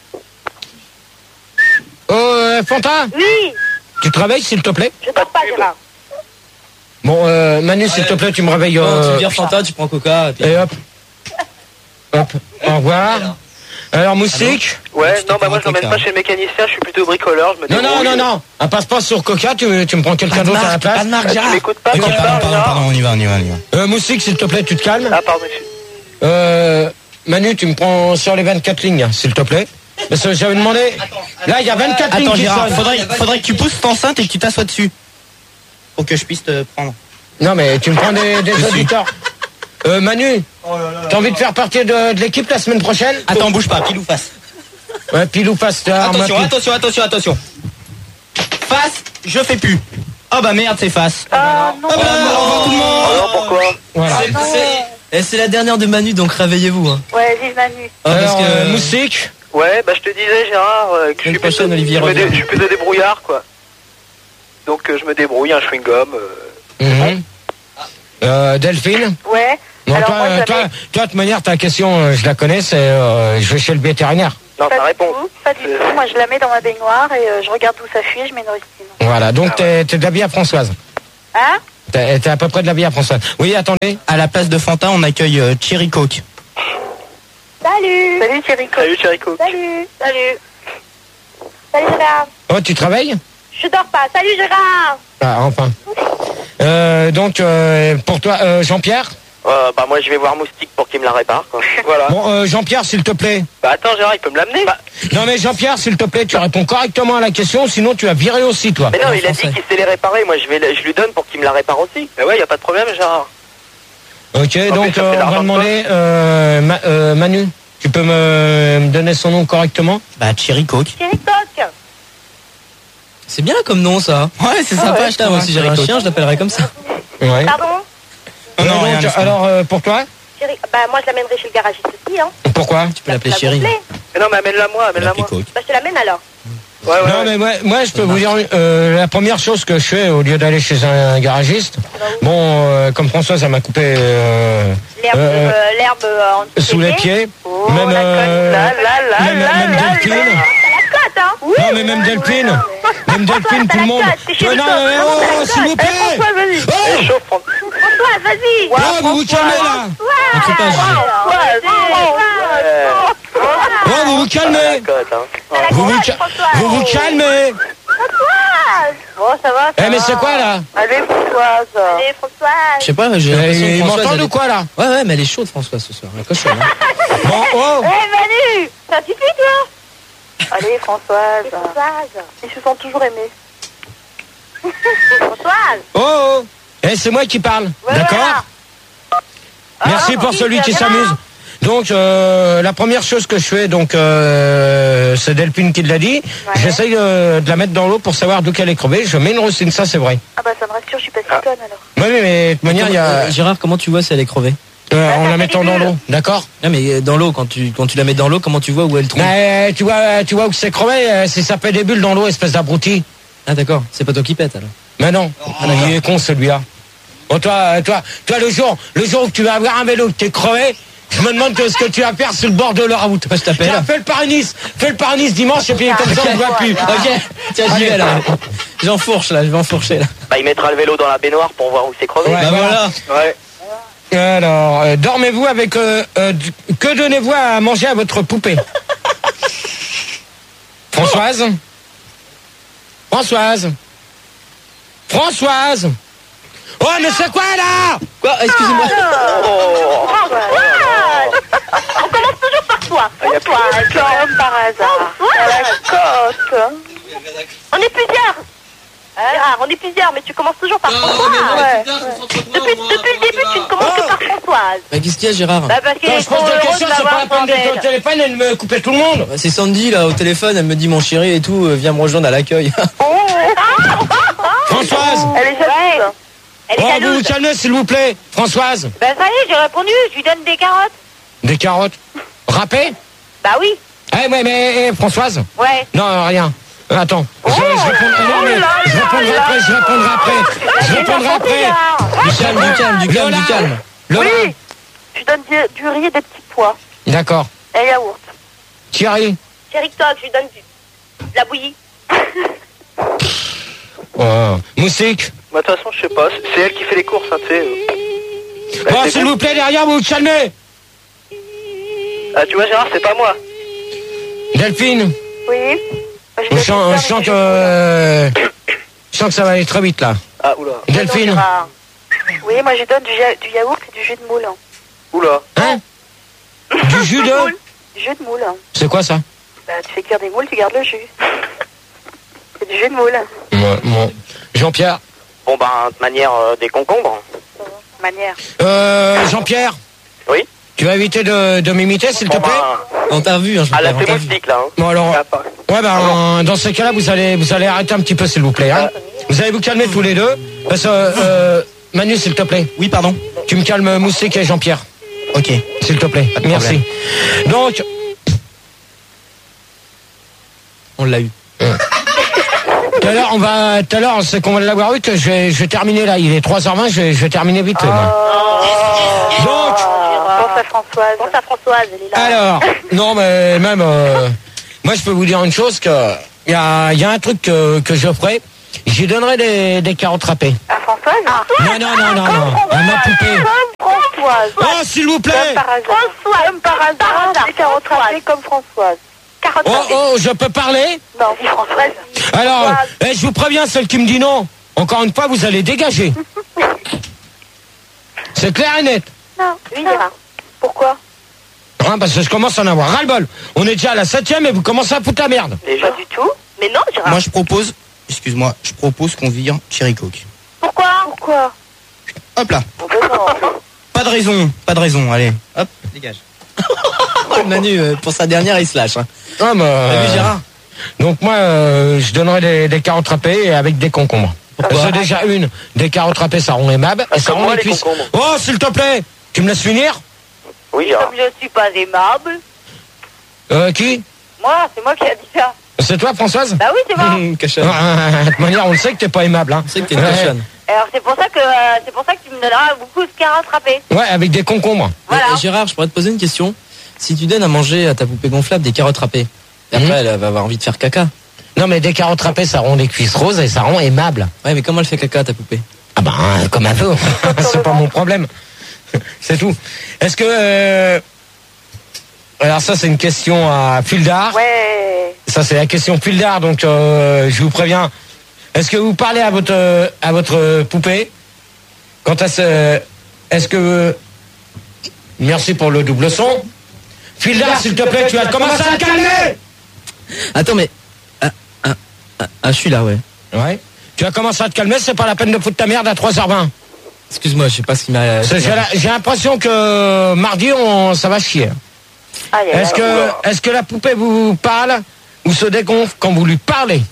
Oh, euh, Fanta? Oui, Tu te réveilles, s'il te plaît? je dors pas, Gérard. Bon, euh, Manu, s'il te plaît, tu me réveilles. Non, euh, tu viens Fanta, tu prends Coca. Et puis... Et hop. Hop. Au revoir. Alors, moustique? Ouais, Tu t'es non, bah moi je pris un l'emmène coca. pas chez le mécanicien, je suis plutôt bricoleur, je me Non, non, débrouille. non, non. Un passe-passe sur Coca, tu, tu me prends quelqu'un Pas de d'autre à la marque, place. pas de marque, Ah, tu Gérard. m'écoutes pas Ok, quand je pardon, parle, pardon, Gérard pardon, on y va, on y va, on y va. Euh, moustique, s'il te plaît, tu te calmes. Ah, pardon, monsieur. Euh, Manu, tu me prends sur les vingt-quatre lignes, s'il te plaît. Parce que j'avais demandé. Là, il y a vingt-quatre lignes Attends, qui Gérard, sonnent. faudrait, faudrait que tu pousses ton enceinte et que tu t'assoies dessus. Pour que je puisse te prendre. Non, mais tu me prends des, des Je suis. auditeurs. Euh, Manu, t'as envie de faire partie de, de l'équipe la semaine prochaine? Attends, bouge pas, pile ou face. Ouais, pile ou face. t'as un Attention, mapping. attention, attention, attention. Face, je fais plus. Oh bah merde, c'est face. Ah non. Oh bah, au revoir tout le monde. Oh non, pourquoi? Voilà. C'est- c'est- Et c'est la dernière de Manu, donc réveillez-vous. Hein. Ouais, vive Manu. Ah, parce Alors, que euh, moustique. Ouais, bah je te disais, Gérard, euh, que je Semaine suis, plutôt, prochaine, Olivier je, me dé- revient. je suis plutôt débrouillard, quoi. Donc euh, je me débrouille, un chewing-gum. euh, Mhm. Euh, Delphine. Ouais. Bon, Alors toi, moi, euh, j'avais- toi, toi, de toute manière, ta question, euh, je la connais, c'est euh, je vais chez le vétérinaire. Non, Pas ta du réponse. tout, pas du tout. Moi, je la mets dans ma baignoire et euh, je regarde d'où ça fuit et je mets une rustine. Voilà, donc t'es t'es d'habillé à Françoise. Hein? T'es t'es à peu près de la vie à Françoise. Oui, attendez. À la place de Fanta, on accueille euh, Cherry Coke. Salut. Salut Thierry. Salut Cherry Coke. Salut. Salut. Salut Gérard. Oh, tu travailles? Je dors pas. Salut Gérard. Ah, enfin. Euh, donc, euh, pour toi, euh, Jean-Pierre? Euh, bah moi je vais voir Moustique pour qu'il me la répare quoi. Voilà. Bon, euh, Jean-Pierre, s'il te plaît. Bah attends Gérard, il peut me l'amener bah, Non, mais Jean-Pierre, s'il te plaît, tu réponds correctement à la question, sinon tu vas virer aussi, toi. Mais non, il a dit français. qu'il sait les réparer, moi je vais je lui donne pour qu'il me la répare aussi. Mais ouais, y a pas de problème Gérard. Ok, En donc plus, ça fait euh, on l'argent va de demander, euh, Ma- euh, Manu, tu peux me, me donner son nom correctement? Bah, Cherry Coke. Thierry Coq. C'est bien comme nom, ça. Ouais, c'est Ah sympa. ouais, putain, moi, si j'avais un chien, je l'appellerais comme ça. Ouais. Pardon? Euh, Non, donc, rien, laisse-moi. alors, euh, pour toi? Thierry. Bah, moi, je l'amènerai chez le garagiste aussi, hein. Pourquoi? Tu peux l'appeler La Chérie. gonflée. Mais non mais amène-la moi, amène-la moi. Coke. Bah, je te l'amène alors. Ouais ouais. Non, ouais. mais moi, moi, je peux vous dire, euh, la première chose que je fais, au lieu d'aller chez un garagiste, bon, euh, comme Françoise, elle m'a coupé euh, L'herbe, euh, euh, l'herbe euh, en dessous sous des les pieds, Oh, même, la euh, conne, là, là, là, même, là, même là, Delphine. T'as la cote, hein? Oui. Non, mais même Delphine, même Delphine, tout le monde. Ouais, non, mais oh, s'il vous plaît. François, vas-y. Oh, Eh, chauffe, prends- François, vas-y. oh, vous vous calmez là. On fait pas juger. Oh, vous vous la calmez. cote, hein. Vous vous, ca- vous vous calmez. Bon, ça va, ça Eh, mais va. c'est quoi là? Allez, Françoise. Allez, Françoise. Je sais pas, j'ai l'impression que Ils Françoise. m'entendent elle ou est- quoi là? Ouais, ouais, mais elle est chaude, Françoise, ce soir. Elle est cochonne, hein. Bon, oh. Eh, Manu, ça suffit, toi? Allez, Françoise. Françoise. Ils se sont toujours aimés. Françoise. Oh, oh. Eh, c'est moi qui parle. Ouais, D'accord? voilà. Merci Ah, pour oui, celui ça qui va. s'amuse. Donc, euh, la première chose que je fais, donc, euh, c'est Delphine qui l'a dit. Ouais. J'essaye euh, de la mettre dans l'eau pour savoir d'où qu'elle est crevée. Je mets une racine, ça c'est vrai. Ah bah ça me rassure, je suis pas si conne alors. Oui, mais, mais de toute manière, il y a, Euh, Gérard, comment tu vois si elle est crevée? euh, en la mettant dans l'eau, d'accord? Non, mais euh, dans l'eau, quand tu, quand tu la mets dans l'eau, comment tu vois où elle trouve? Mais tu vois, tu vois où c'est crevé, euh, c'est ça fait des bulles dans l'eau, espèce d'abruti. Ah, d'accord. C'est pas toi qui pète, alors. Mais non, il est con celui-là. Bon, toi, toi, toi, le jour, le jour où tu vas avoir un vélo que t'es crevé, je me demande ce que tu vas faire sur le bord de la route. Je t'appelle. Tiens, fais le Paris-Nice, fais le Paris-Nice dimanche et puis comme ça on ne voit plus. Ok, tiens, j'y vais, là. J'enfourche, là, je vais enfourcher, là. Bah il mettra le vélo dans la baignoire pour voir où c'est crevé. Ouais. Bah voilà. voilà. Ouais. Alors, euh, dormez-vous avec... euh, euh, du- que donnez-vous à manger à votre poupée? Françoise? Françoise? Françoise? Oh, mais c'est quoi, là? Quoi? Excusez-moi. Oh. On commence toujours par toi. Françoise, comme par hasard. À la côte. On est plusieurs. Gérard, on est plusieurs, mais tu commences toujours par François. Ouais. Depuis, depuis le début, tu ne commences que par Françoise. Bah, qu'est-ce qu'il y a, Gérard? Bah, parce qu'il Quand est je trop pose des heureux de questions, c'est pas m'avoir la peine d'être au sans aide. téléphone et de me couper tout le monde. Bah, c'est Sandy, là, au téléphone, elle me dit mon chéri et tout, euh, viens me rejoindre à l'accueil. Françoise? Elle est jalouse. Elle est Oh, vous vous jalouse. calmez, s'il vous plaît. Françoise? Bah, ça y est, j'ai répondu, je lui donne des carottes. Des carottes? Râpées? Bah oui, Eh, mais, mais, eh, Françoise? ouais. Non, rien. Euh, Attends, je, je réponds, non, mais je répondrai après, je répondrai après, je répondrai après. Du calme, du calme, du calme, Lola. du calme. Lola, Oui. Je donne du, du riz et des petits pois. d'accord. Et yaourt. Thierry, Chéri Toc, je lui donne du, de la bouillie. oh. Moustique. Bah de toute façon je sais pas, c'est elle qui fait les courses, hein, tu sais. Bah, Bon, c'est s'il bon. vous plaît, derrière, vous vous calmez. Ah tu vois Gérard, c'est pas moi. Delphine, Oui. Bah, je je vais sens, faire je sens des que, euh, je sens que ça va aller très vite, là. Ah oula. Delphine, Gérard. Oui, moi je donne du, ja- du yaourt et du jus de moule. Oula. hein? Du jus de? Du jus de moule. C'est quoi ça? Bah, tu fais cuire des moules, tu gardes le jus. C'est du jus de moule. Bon, bon. Jean-Pierre. Bon bah de manière euh, des concombres. Manière. Euh, Jean-Pierre. Oui. Tu vas éviter de, de m'imiter, s'il te Bon plaît? bah, On t'a vu, hein, je à la on t'a vu. moustique là. Hein. Bon, alors, Ah, pas- ouais, bah, en- dans ces cas-là, vous allez, vous allez arrêter un petit peu, s'il vous plaît, hein. Vous allez vous calmer tous les deux. Parce que, euh, Manu, s'il te plaît. Oui, pardon. Tu me calmes Moustique et Jean-Pierre, Ok. s'il te plaît. de Merci. Donc, On l'a eu. tout à l'heure, on va, tout à l'heure, c'est qu'on va l'avoir eu, que je vais, je vais terminer là. Il est trois heures vingt, je vais, je vais terminer vite. moi. Donc, Pense à Françoise. Pense à Françoise, elle est là. alors, non, mais même, euh, moi, je peux vous dire une chose, que il y a, il y a un truc que, que je ferai. j'y donnerai des, des carottes râpées. À Françoise ah. Non, non, non, non, non, à ma poupée. Comme Françoise. Oh, s'il vous plaît. Comme par hasard. Françoise. Comme par hasard, des carottes râpées comme Françoise. Carottes Oh, râpées. oh, je peux parler? Non, dis Françoise. Alors, eh, je vous préviens, celle qui me dit non, encore une fois, vous allez dégager. C'est clair et net. Non, oui, Gérard. Pourquoi? Hein, parce que je commence à en avoir ras-le-bol. On est déjà à la septième et vous commencez à foutre la merde. Déjà. Pas du tout. Mais non, Gérard. Moi, je propose, excuse-moi, je propose qu'on vire Cherry Coke. Pourquoi? Pourquoi? Hop là. On peut pas. Pas de raison, pas de raison, allez. Hop, dégage. Oh, Manu, euh, pour sa dernière, il se lâche. Hein. Ah, bah, T'as vu, Gérard? Donc moi, euh, je donnerai des, des carottes râpées avec des concombres. C'est déjà une. Des carottes râpées, ça rend aimable. Et ça comme rend moi, les les cuisses. concombres. Oh, s'il te plaît, tu me laisses finir? Oui, Gérard. Comme je suis pas aimable. Euh, qui? Moi, c'est moi qui a dit ça. C'est toi, Françoise? Bah oui, c'est moi. Cochonne. Ah, de toute manière, on le sait que t'es pas aimable, hein. C'est que t'es une Ouais. cochonne. Alors c'est pour ça que euh, c'est pour ça que tu me donneras beaucoup de carottes râpées. Ouais, avec des concombres. Voilà. Et Gérard, je pourrais te poser une question. Si tu donnes à manger à ta poupée gonflable des carottes râpées, et après Mhm. elle va avoir envie de faire caca. Non, mais des carottes râpées, ça rend les cuisses roses et ça rend aimable. Ouais, mais comment elle fait caca ta poupée? Ah ben, euh, comme un peu. C'est pas mon problème. C'est tout. Est-ce que... euh, Alors ça, c'est une question à fil d'art. Ouais. Ça, c'est la question fil d'art, donc euh, je vous préviens. Est-ce que vous parlez à votre euh, à votre poupée quand elle se... Est-ce que... Merci pour le double son. Fil d'art, s'il te plaît, tu vas commencer à te calmer. Attends, mais... Ah, ah, ah, ah, je suis là, ouais. Ouais. Tu vas commencer à te calmer, c'est pas la peine de foutre ta merde à trois heures vingt. Excuse-moi, je sais pas ce qui m'a... C'est- J'ai la- j'ai l'impression que mardi, on, ça va chier. Aïe, aïe, Est-ce aïe. que, est-ce que la poupée vous parle ou se dégonfle quand vous lui parlez?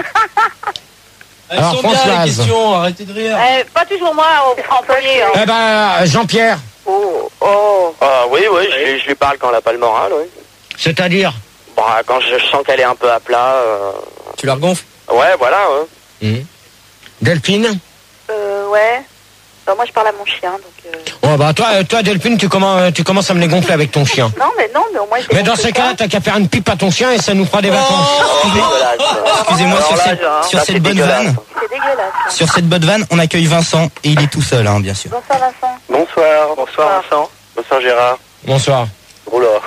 Elles Alors, sont bien, Françoise. les questions, arrêtez de rire. Euh, pas toujours moi au en premier. hein. Eh ben, Jean-Pierre, Oh, oh. Ah oui, oui, je, lui- je lui parle quand elle n'a pas le moral, oui. c'est-à-dire? Bah, quand je sens qu'elle est un peu à plat, euh, Tu la regonfles? ouais, voilà, ouais. Mmh. Delphine? Euh, ouais. Bah, moi, je parle à mon chien, donc... Euh... Oh bah toi, euh, toi Delphine, tu commences, tu commences à me les gonfler avec ton chien. Non, mais non, mais au moins... il Mais dans dégonfle ces pas. cas-là, t'as qu'à faire une pipe à ton chien et ça nous fera des vacances. Dégueulasse. Excusez-moi, Alors sur là, cette, Gérard, sur ça, cette c'est bonne dégueulasse. vanne, C'est dégueulasse. hein. sur cette bonne vanne, on accueille Vincent et il est tout seul, hein, bien sûr. Bonsoir, Vincent. Bonsoir, bonsoir Vincent. Bonsoir Gérard. Bonsoir. Oh là.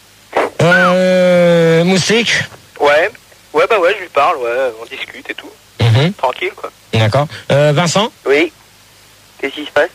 Euh, Moustique? Ouais, ouais, bah ouais, je lui parle, ouais, on discute et tout. Mhm. Tranquille, quoi. D'accord. Euh, Vincent? Oui. Qu'est-ce qui se passe?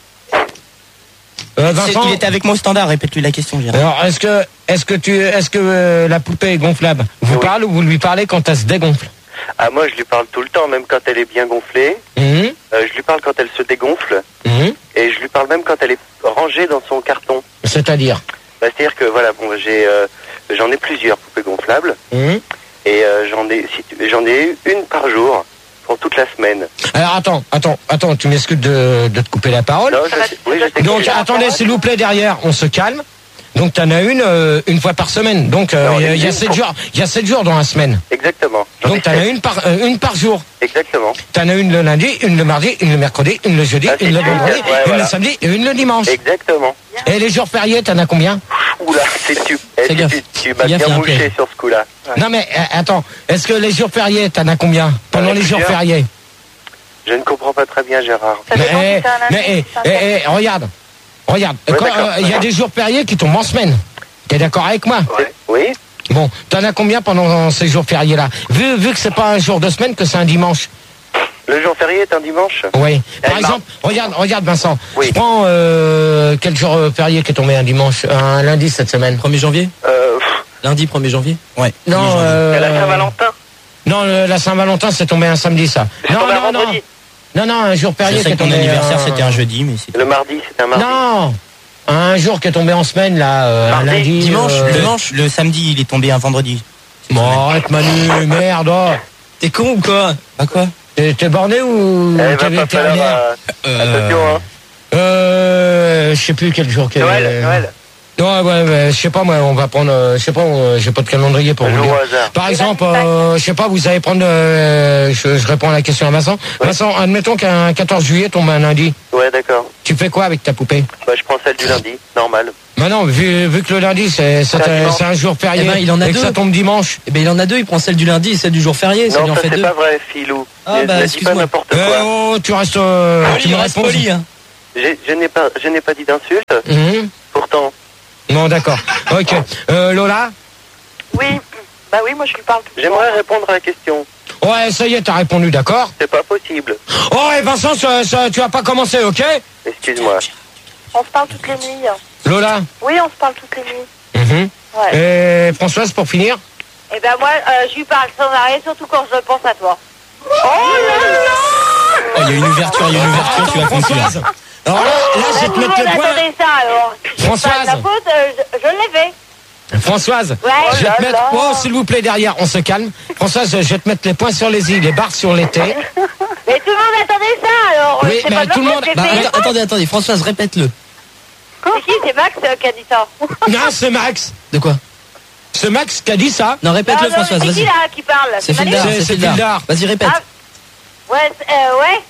Euh, C'est- Vincent? Il était avec moi au standard, répète-lui la question, Gérard. Alors, est-ce que, est-ce que tu, est-ce que euh, la poupée est gonflable vous Oui. parle ou vous lui parlez quand elle se dégonfle? Ah, moi, je lui parle tout le temps, même quand elle est bien gonflée. Mhm. Euh, je lui parle quand elle se dégonfle. Mhm. Et je lui parle même quand elle est rangée dans son carton. C'est-à-dire? Bah, c'est-à-dire que, voilà, bon, j'ai, euh, j'en ai plusieurs poupées gonflables. Mhm. Et euh, j'en ai, si- j'en ai une par jour pour toute la semaine. Alors attends, attends, attends, tu m'excuses de, de te couper la parole. Non, je sais, oui, je sais que Donc tu- attendez, s'il vous plaît, derrière, on se calme. Donc t'en as une euh, une fois par semaine. Donc euh, Non, il y a- il y a une sept pour- jours, il y a sept jours dans la semaine. Exactement. J'en ai Donc t'en as sept. une par euh, une par jour. Exactement. T'en as une le lundi, une le mardi, une le mercredi, une le jeudi, Ah, c'est une le sûr, vendredi, ouais, une voilà. le samedi et une le dimanche. Exactement. Et les jours fériés, t'en as combien? Oula, c'est tu. eh, Fais tu- gaffe. tu, tu Fais m'as gaffe, bien il y a un mouché piège. sur ce coup-là. Non mais euh, attends, est-ce que les jours fériés, t'en as combien pendant J'en ai les jours plusieurs. fériés? Je ne comprends pas très bien, Gérard. Ça dépend Mais, si c'est un lundi, mais si eh, c'est un eh, samedi. eh, regarde, regarde. Ouais, Quand, d'accord, euh, il y a d'accord. des jours fériés qui tombent en semaine. T'es d'accord avec moi? Ouais. Oui. Bon, t'en as combien pendant ces jours fériés-là? Vu, vu que c'est pas un jour de semaine, que c'est un dimanche. Le jour férié est un dimanche. Oui. Par Eh, exemple, regarde, regarde Vincent. Oui. Je prends euh, quel jour euh, férié qui est tombé un dimanche, un lundi cette semaine? premier janvier? Euh, pff, Lundi premier janvier? Ouais. Non, Oui, euh, à la Saint-Valentin. non, le- la Saint-Valentin c'est tombé un samedi ça. C'est Non, tombé un non, non, vendredi. non, non, un jour Je férié qui sais est que ton tombé. anniversaire un- c'était un jeudi, mais c'est... Le mardi, c'est un mardi. Non, un jour qui est tombé en semaine là, euh, un Mardi, lundi. dimanche, euh, le- Dimanche, le samedi, il est tombé un vendredi. Bon, arrête Manu, merde. oh. T'es con ou quoi? Pas quoi? T'es t'es borné ou Eh, t'es va pas falloir, vétérinaire? euh, attention, hein. Euh, je sais plus quel jour qu'est. Noël, Noël. Ouais, ouais, ouais, je sais pas, moi, on va prendre, euh, je sais pas, euh, j'ai pas de calendrier pour Un vous jour dire. au hasard. Par exemple, euh, je sais pas, vous allez prendre, euh, je, je réponds à la question à Vincent. Ouais. Vincent, admettons qu'un quatorze juillet tombe un lundi. Ouais, d'accord. Tu fais quoi avec ta poupée? Bah, je prends celle du lundi, normal. Maintenant, vu, vu que le lundi, c'est, c'est, C'est un un, dimanche. c'est un jour férié, Eh ben, il en a et que deux. ça tombe dimanche. Eh ben il en a deux, il prend celle du lundi et celle du jour férié, ça lui Non, en ça fait c'est deux. pas vrai, Philou. Ah Ne- bah ne dis pas excuse-moi. n'importe Euh, quoi. oh, tu restes. Euh, tu Poli, me reste réponds. poli, hein. J'ai- Je n'ai pas, je n'ai pas dit d'insulte. Mhm. Pourtant. Non, d'accord. Ok. Euh, Lola. Oui, bah oui, moi je lui parle tout le temps. J'aimerais répondre à la question. Ouais, ça y est, t'as répondu, d'accord. C'est pas possible. Oh, et Vincent, ça, ça, tu vas pas commencer, ok? Excuse-moi. On se parle toutes les nuits. hein. Lola. Oui, on se parle toutes les nuits. Mhm. Ouais. Et Françoise, pour finir. Eh ben moi, euh, je lui parle sans arrêt, surtout quand je pense à toi. Oh là là. Oh, il y a une ouverture, il y a une ouverture, tu vas conclure. Françoise. Alors là, là, je vais Tout te le mettre monde les points. attendait ça, alors. Françoise. Pas de la faute, euh, je, je l'ai fait. Françoise. Ouais. Je vais te là mettre. là. Oh, s'il vous plaît, derrière, on se calme. Françoise, je vais te mettre les points sur les i, les barres sur les t. Mais tout le monde attendait ça, alors. Oui, c'est mais pas de tout le ma monde- faute, Bah, j'ai fait. att- attendez, attendez, Françoise, répète-le. C'est qui? C'est Max euh, qui a dit ça. Non, c'est Max. De quoi? C'est Max qui a dit ça. Non, répète-le, Non, non, Françoise, c'est qui vas-y. là qui parle? C'est Manu Fildar, C'est- c'est c'est Fildar. Fildar. Vas-y, répète. Ah, ouais, c'est- euh, ouais.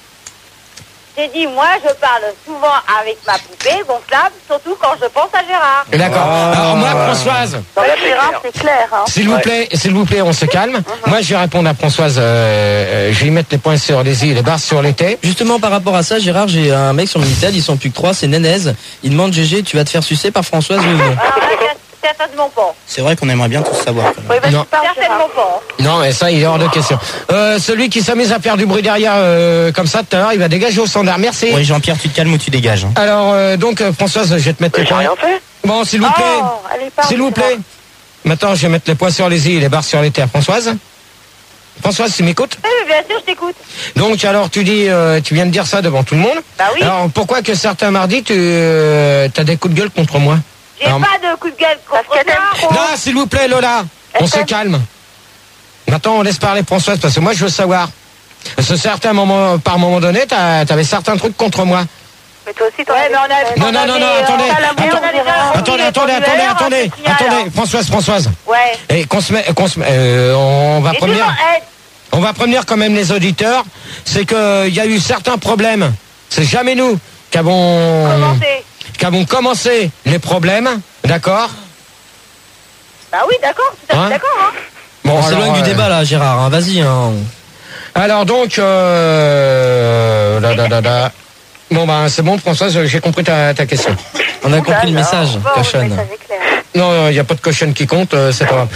J'ai dit, moi, je parle souvent avec ma poupée gonflable, surtout quand je pense à Gérard. D'accord. Alors moi, Françoise. Bah, Là, c'est Gérard, clair. c'est clair. Hein. S'il vous Ouais. plaît, s'il vous plaît, on se calme. Moi, je vais répondre à Françoise. Euh, euh, je vais lui mettre les points sur les i, les barres sur les t. Justement, par rapport à ça, Gérard, j'ai un mec sur le Minitel, ils sont plus que trois, c'est Nénèse. Il demande G G, tu vas te faire sucer par Françoise ou non? Alors là, certainement pas. C'est vrai qu'on aimerait bien tous savoir. quand même. Oui, bah, Non. tu parles, Gérard. Certainement pas. Non, mais ça, il est hors de question. Euh, celui qui s'amuse à faire du bruit derrière, euh, comme ça, tout à l'heure, il va dégager au standard. Merci. Oui, Jean-Pierre, tu te calmes ou tu dégages, hein. Alors, euh, donc, euh, Françoise, je vais te mettre Mais les j'ai points. rien fait. Bon, s'il vous plaît. Oh, allez, parle, S'il vous Gérard. plaît. Maintenant, je vais mettre les points sur les i et les barres sur les t à Françoise. Françoise, tu m'écoutes? Oui, oui, bien sûr, je t'écoute. Donc, alors, tu dis, euh, tu viens de dire ça devant tout le monde. Bah oui. Alors, pourquoi que certains mardis, tu euh, as des coups de gueule contre moi? J'ai alors- pas de coup de gueule Parce contre qu'elle toi. aime trop. Non, s'il vous plaît, Lola. On Est-ce se que- calme. Maintenant, on laisse parler Françoise, parce que moi, je veux savoir. Parce que certains moments, par moment donné, t'as- t'avais certains trucs contre moi. Mais toi aussi, t'en Ouais, as mais on a... Non, non, non, non, attendez. on a la- Attends- on a déjà Attendez, rempli attendez, le attendez, formulaire, attendez, c'est fini, alors. attendez, Françoise, Françoise. Ouais. Et qu'on se met, qu'on se met, euh, on va Et tout le prévenir, monde... eh, on va prévenir quand même les auditeurs, c'est que il y a eu certains problèmes. C'est jamais nous qui avons, commencez. qui avons commencé les problèmes, d'accord? Bah oui, d'accord, tout à fait Hein d'accord, hein. Bon, On s'éloigne alors, du euh, débat là, Gérard, hein, vas-y. Hein. Alors donc, euh, là, là, là, là. Bon ben c'est bon Françoise, j'ai compris ta, ta question. On a compris le Alors, message, bon, cochonne. le message est clair. Non, il n'y a pas de cochonne qui compte, euh, c'est pas grave.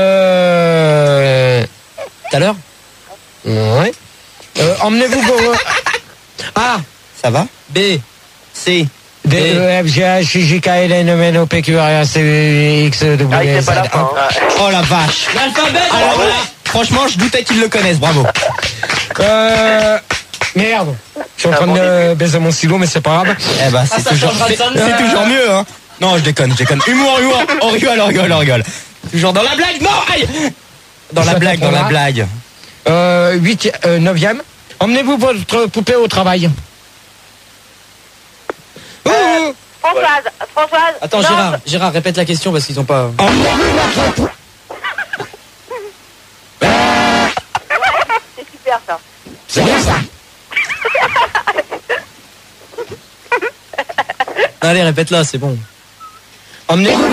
Euh, Tout à l'heure? ouais. Euh, emmenez-vous vos... Ah, Ça va? B. C. D, E, F, G, H, I, J, K, L, M, N, O, P, Q, R, S, T, U, X, W, Ah, il Z, fait pas la fin. hein. Oh la vache. L'alphabet. Alors là, franchement, je doutais qu'ils le connaissent, bravo. Euh... Merde. Je suis en Ah, train bon de baiser mon stylo, mais c'est pas grave. Eh ben, c'est ça toujours, changera de c'est, ça. c'est toujours mieux, hein. Non, je déconne, je déconne. Humour, humour, on rigole, on rigole, on rigole. Toujours dans la blague, non, aïe. Dans la Ça blague, dans la t'apprendra. blague. Euh, huit, euh, neuvième. Emmenez-vous votre poupée au travail. Ouh, ouh. Françoise, Françoise... Attends, non, Gérard, Gérard, répète la question parce qu'ils ont pas. C'est super, ça. C'est bien ça. Allez, répète-la, c'est bon. Emmenez-vous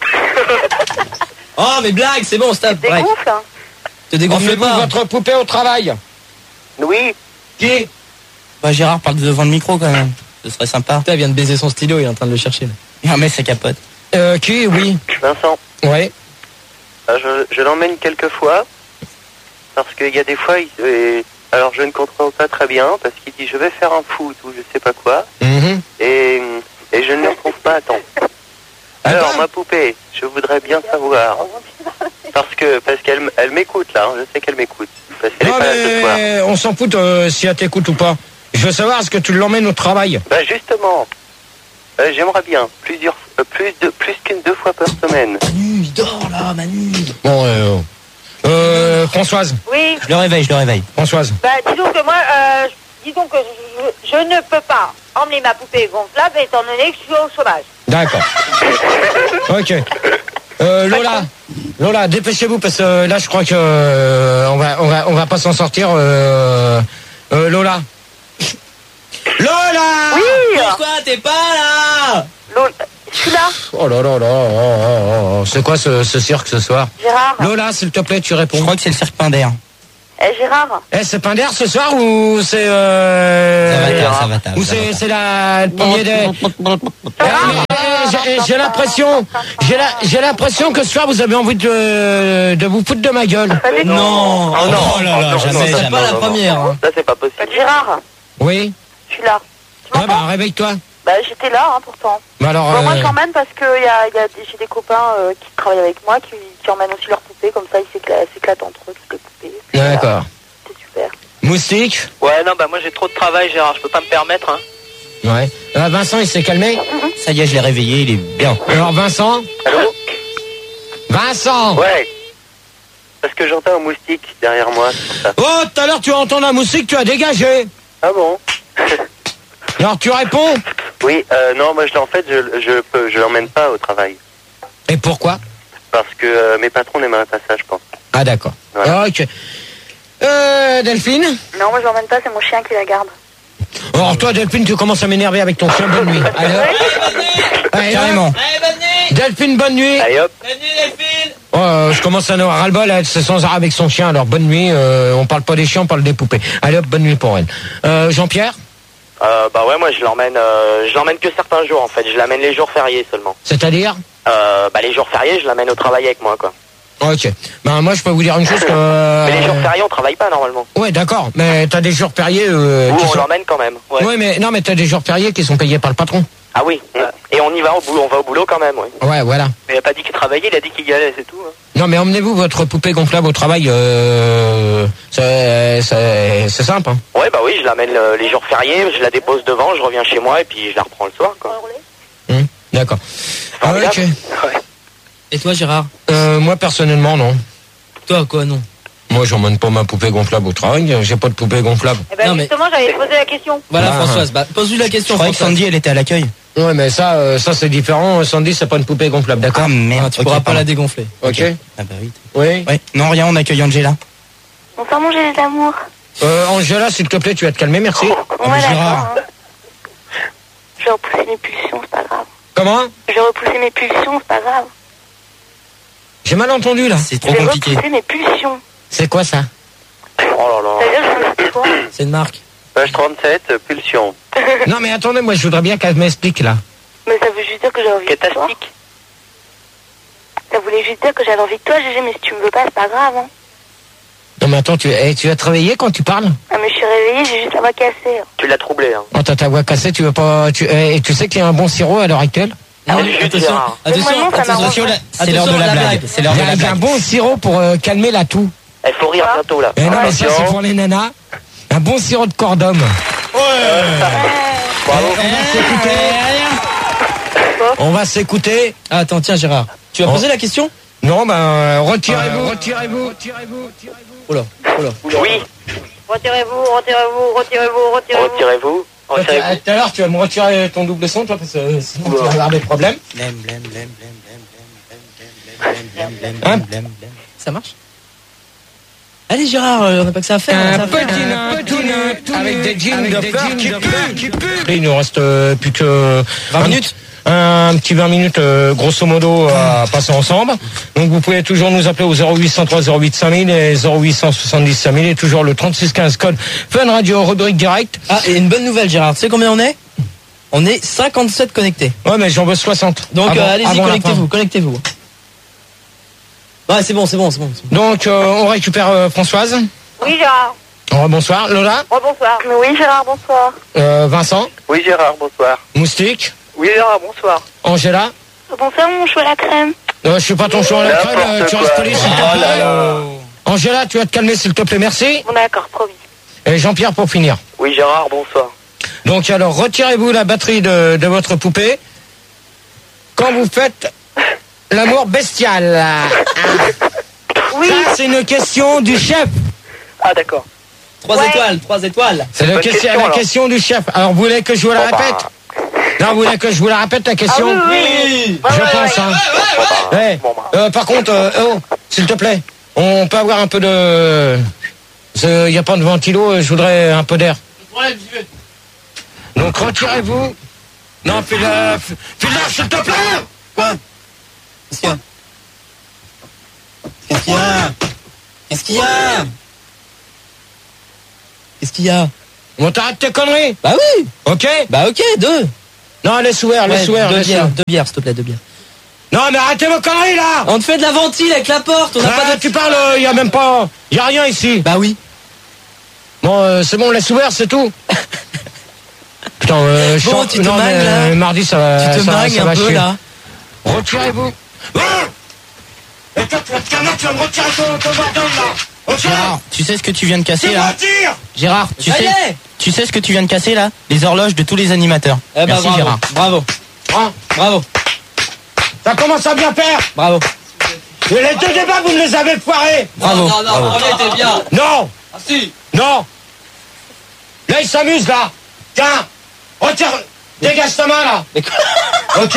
Oh, mais blague, c'est bon, stop. Des Break. gonfles, hein. Te dégonfle emmenez-vous pas. votre poupée au travail. Oui. Qui? Bah, Gérard parle devant le micro quand même. Ce serait sympa. Putain, il vient de baiser son stylo, il est en train de le chercher. Là. Ah, mais ça capote. Euh, qui? Oui. Vincent. Ouais. Ah, je je l'emmène quelques fois. Parce qu'il y a des fois, il, euh, alors je ne contrôle pas très bien, parce qu'il dit je vais faire un foot ou je sais pas quoi, Mhm. et, et je ne le trouve pas à temps. Alors ma poupée, je voudrais bien savoir, parce que parce qu'elle elle m'écoute là, hein, je sais qu'elle m'écoute, parce qu'elle est Non pas là ce soir. mais on s'en fout euh, si elle t'écoute ou pas. Je veux savoir, est-ce que tu l'emmènes au travail? Bah justement, euh, j'aimerais bien plusieurs, euh, plus de plus qu'une deux fois par semaine. Manu, il dort là, Manu. Bon, euh, euh, Françoise, Oui, Je le réveille, je le réveille. Françoise. bah disons que moi, euh, disons que je, je ne peux pas emmener ma poupée gonflable étant donné que je suis au chômage. D'accord. Ok. Euh, Lola, Lola, dépêchez-vous parce que là, je crois que euh, on va, on va, on va pas s'en sortir. Euh, euh, Lola. Lola. Oui, Pourquoi t'es pas là? Lola, je suis là, Oh là là là. oh, oh, oh, oh. C'est quoi ce, ce cirque ce soir? Gérard. Lola, s'il te plaît, tu Je réponds. crois que c'est le cirque Pinder. Eh Gérard. Eh, c'est Pinder ce soir ou c'est euh... Ça va tard, ça va tard. Ou c'est c'est la le premier des. Eh, j'ai- J'ai l'impression, j'ai la, j'ai l'impression que ce soir vous avez envie de de vous foutre de ma gueule. Pas du tout. Non, Oh non, oh là là, non, jamais, non, C'est jamais. pas la non, non. première. Hein. Ça, c'est pas possible. Gérard, Oui. je suis là. Tu Ah m'entends? bah réveille-toi. Bah j'étais là hein, pourtant. Bah alors. Bon, moi euh, je l'emmène parce que y a, y a des- j'ai des copains euh, qui travaillent avec moi qui, qui emmènent aussi leurs poupées, comme ça ils s'éclatent, s'éclatent entre eux toutes les poupées. Puis voilà, D'accord. c'est super. Moustique. Ouais, non, bah moi j'ai trop de travail, Gérard, je peux pas me permettre. Hein. Ouais. Euh, Vincent, il s'est calmé. Ça y est, je l'ai réveillé, il est bien. Alors Vincent. Allô? Vincent. Ouais. Parce que j'entends un moustique derrière moi, c'est pour ça. Oh, tout à l'heure tu as entendu la musique, tu as dégagé. Ah bon? Alors tu réponds. Oui, euh, non, moi je, en fait, je, je peux, je l'emmène pas au travail. Et pourquoi? Parce que euh, mes patrons n'aimeraient pas ça, je pense. Ah d'accord. Voilà. Ok. Euh, Delphine. Non, moi je l'emmène pas, c'est mon chien qui la garde. Alors toi Delphine, tu commences à m'énerver avec ton chien. Bonne nuit. Allez, hop. Allez, Carrément. hop. Delphine, bonne nuit. Allez hop. Oh, euh, je commence à en avoir ras-le-bol, elle, c'est sans arrêt avec son chien. Alors bonne nuit. Euh, on parle pas des chiens, on parle des poupées. Allez hop, bonne nuit pour elle. Euh, Jean-Pierre. Euh, bah ouais, moi je l'emmène, euh, je l'emmène que certains jours en fait. Je l'amène les jours fériés seulement. C'est-à-dire? Euh, bah les jours fériés, je l'amène au travail avec moi quoi. Ok. Ben moi je peux vous dire une chose que. euh, Mais les jours fériés, on travaille pas normalement. Ouais, d'accord. Mais t'as des jours fériés. Euh, Ou qui on sont- l'emmène quand même. Ouais. Ouais, mais non, mais t'as des jours fériés qui sont payés par le patron. Ah oui. Et on y va au boulot, on va au boulot quand même, ouais. Ouais, voilà. Mais il a pas dit qu'il travaillait, il a dit qu'il y allait, c'est tout. Hein. Non, mais emmenez-vous votre poupée gonflable au travail. Euh, c'est, c'est, c'est simple. Hein. Ouais, bah oui, je l'amène euh, les jours fériés, je la dépose devant, je reviens chez moi et puis je la reprends le soir quoi. Hum, d'accord. Ah, Formidable. ok. Ouais. Et toi, Gérard? Euh, moi personnellement, non. Toi, quoi, non? Moi, j'emmène pas ma poupée gonflable au travail. J'ai pas de poupée gonflable. Eh ben Non, mais- justement, j'allais te poser la question. Voilà, Ah. Françoise. Bah, pose-lui la Je question. croyais que Françoise. Sandy, elle était à l'accueil. Ouais, mais ça, euh, ça c'est différent. Sandy, c'est pas une poupée gonflable, d'accord? Ah merde, Ah, tu ok, pourras pas pardon. la dégonfler. Ok. Ah bah oui. Oui. Ouais, non, rien, on accueille Angela. Bonsoir mon gélé d'amour. Euh, Angela, s'il te plaît, tu vas te calmer, merci. Ah, mais Gérard. hein. Je vais repousser mes pulsions, c'est pas grave. Comment? Je vais repousser mes pulsions, c'est pas grave. J'ai mal entendu là. C'est Je trop vais compliqué. repousser mes pulsions. C'est quoi ça? Oh là là. C'est-à-dire que je me dis quoi? C'est une marque. Page trente-sept, euh, pulsion. Non, mais attendez, moi, je voudrais bien qu'elle m'explique là. Mais ça veut juste dire que j'ai envie de toi. Catastique. Ça voulait juste dire que j'avais envie de toi, Gégé, mais si tu me veux pas, c'est pas grave. Hein. Non, mais attends, tu, eh, tu as travaillé quand tu parles? Ah, mais je suis réveillée, j'ai juste la voix cassée. hein. Tu l'as troublé, hein. Oh, t'as ta voix cassée, tu veux pas. Tu, eh, tu sais qu'il y a un bon sirop à l'heure actuelle? Non, Ah, mais je attention, Gérard. attention, Mais moi, non, ça attention, m'arrange. attention, C'est l'heure de la blague. C'est l'heure Il de y a, la il y a un blague. bon sirop pour euh, calmer la toux. Il faut rire bientôt là. Eh non, mais ça, c'est pour les nanas. Un bon sirop de corps d'homme. Bravo. On va s'écouter. On va s'écouter. Ah, attends, tiens, Gérard. Tu vas Oh. poser la question? Non, ben, euh, retirez-vous, retirez-vous, retirez-vous. Oh là, oh là. Oui. Retirez-vous, retirez-vous, retirez-vous, retirez-vous. Retirez-vous. Tout Retirez-vous. à l'heure, tu vas me retirer ton double son, toi, parce que sinon tu vas avoir des problèmes. Blême, blême, blême, blême, blême, blême, blême, blême, Hein blême, blême, blême. Ça marche? Allez, Gérard, euh, on n'a pas que ça à faire. on a Un ça à faire. petit nain tout nu avec des jeans de peur qui puent, qui puent. Il nous reste euh, plus que vingt un minutes. Un petit vingt minutes, euh, grosso modo, à passer ensemble. Donc, vous pouvez toujours nous appeler au zéro huit cent trois zéro huit cinq mille et zéro huit cent soixante-dix cinq mille et toujours le trente-six quinze code Fun Radio, rubrique direct. Ah, et une bonne nouvelle, Gérard. Tu sais combien on est? On est cinquante-sept connectés. Ouais, mais j'en veux soixante. Donc, Avant- euh, allez-y, avant la connectez-vous, connectez-vous. Ouais, c'est bon, c'est bon, c'est bon. c'est bon. Donc, euh, on récupère euh, Françoise. Oui, Gérard. Oh, bonsoir. Lola. Oh, bonsoir. Mais oui, Gérard, bonsoir. Euh, Vincent. Oui, Gérard, bonsoir. Moustique. Oui, Gérard, bonsoir. Angela. Bonsoir, mon chou à la crème. Euh, je suis pas ton chou à la crème, N'importe euh, tu quoi. restes poli, s'il te Oh plaît. là là. Angela, tu vas te calmer, s'il te plaît, merci. Bon, d'accord, promis. Et Jean-Pierre pour finir. Oui, Gérard, bonsoir. Donc alors, retirez-vous la batterie de, de votre poupée quand vous faites l'amour bestial. Oui. Ça, c'est une question du chef. Ah, d'accord. Trois Ouais. étoiles, trois étoiles. C'est la, Bonne question, question, la alors. question du chef. Alors, vous voulez que je vous la Bon, bah. répète? Non, vous voulez que je vous la répète, la question? Ah oui, oui. Je pense, hein. Ouais. Bon, bah. Euh, par contre, euh, oh, s'il te plaît, on peut avoir un peu de... Il n'y a pas de ventilo, euh, je voudrais un peu d'air. Donc, retirez-vous. Non, fais-le, fais-le, s'il te plaît. Quoi? Qu'est-ce qu'il y a? Qu'est-ce qu'il y a? Qu'est-ce qu'il y a? Qu'est-ce qu'il y a? On t'arrête tes conneries. Bah oui. Ok. Bah ok, deux. Non, laisse ouvert, laisse Ouais, ouvert. deux laisse bières, ouvert. deux bières, s'il te plaît, deux bières. Non, mais arrêtez vos conneries là. On te fait de la ventile avec la porte, on n'a Ah, pas de... tu parles, il y a même pas, il y a rien ici. Bah oui. Bon, euh, c'est bon, laisse ouvert, c'est tout. Putain, euh, je Bon, sens- tu te non, mangues, mais, là. euh, mardi, ça va. Tu te ça va- mangues ça un va peu, chier. là. Retirez-vous. Ah et toi, tu vas te calmer, tu vas me retirer ton, ton bordel là. Ok. Gérard, tu sais ce que tu viens de casser Tu là? retires. Gérard, tu Ça y sais, est. tu sais ce que tu viens de casser là? Les horloges de tous les animateurs. Eh bah, Merci bravo. Gérard. Bravo. Hein, Bravo. ça commence à bien faire. Bravo. Et les deux débats, vous me les avez foirés. Bravo. Non, non, le premier était bien. Non. Ah si. Non. Là, il s'amuse là. Tiens, retire, dégage ta main là. Mais quoi? Ok.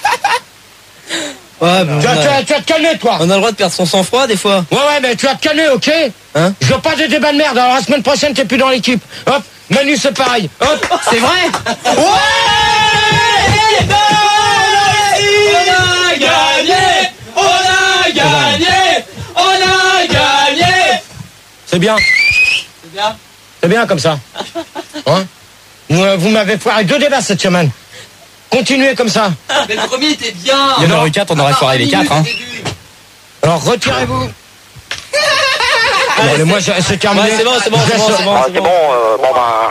Ouais, bon, Tu vas, on, tu, a, vas, tu vas te calmer, toi. on a le droit de perdre son sang-froid des fois. Ouais, ouais, mais tu vas te calmer, ok. Hein? Je veux pas de débat de merde. Alors la semaine prochaine, t'es plus dans l'équipe. Hop, Manu, c'est pareil. Hop, C'est vrai? ouais. On a gagné! On a gagné! On a gagné! C'est bien, C'est bien. c'est bien comme ça. Hein? Vous, euh, vous m'avez foiré deux débats cette semaine. Continuez comme ça. Mais le premier était bien. Il y en aurait eu quatre, on aurait foiré les quatre. Hein. Alors retirez-vous. Bon, allez, moi, j'ai- c'est terminé. Ouais, c'est bon, c'est bon, Je c'est bon, laisse- c'est bon. Ah, c'est bon, euh, bon ben...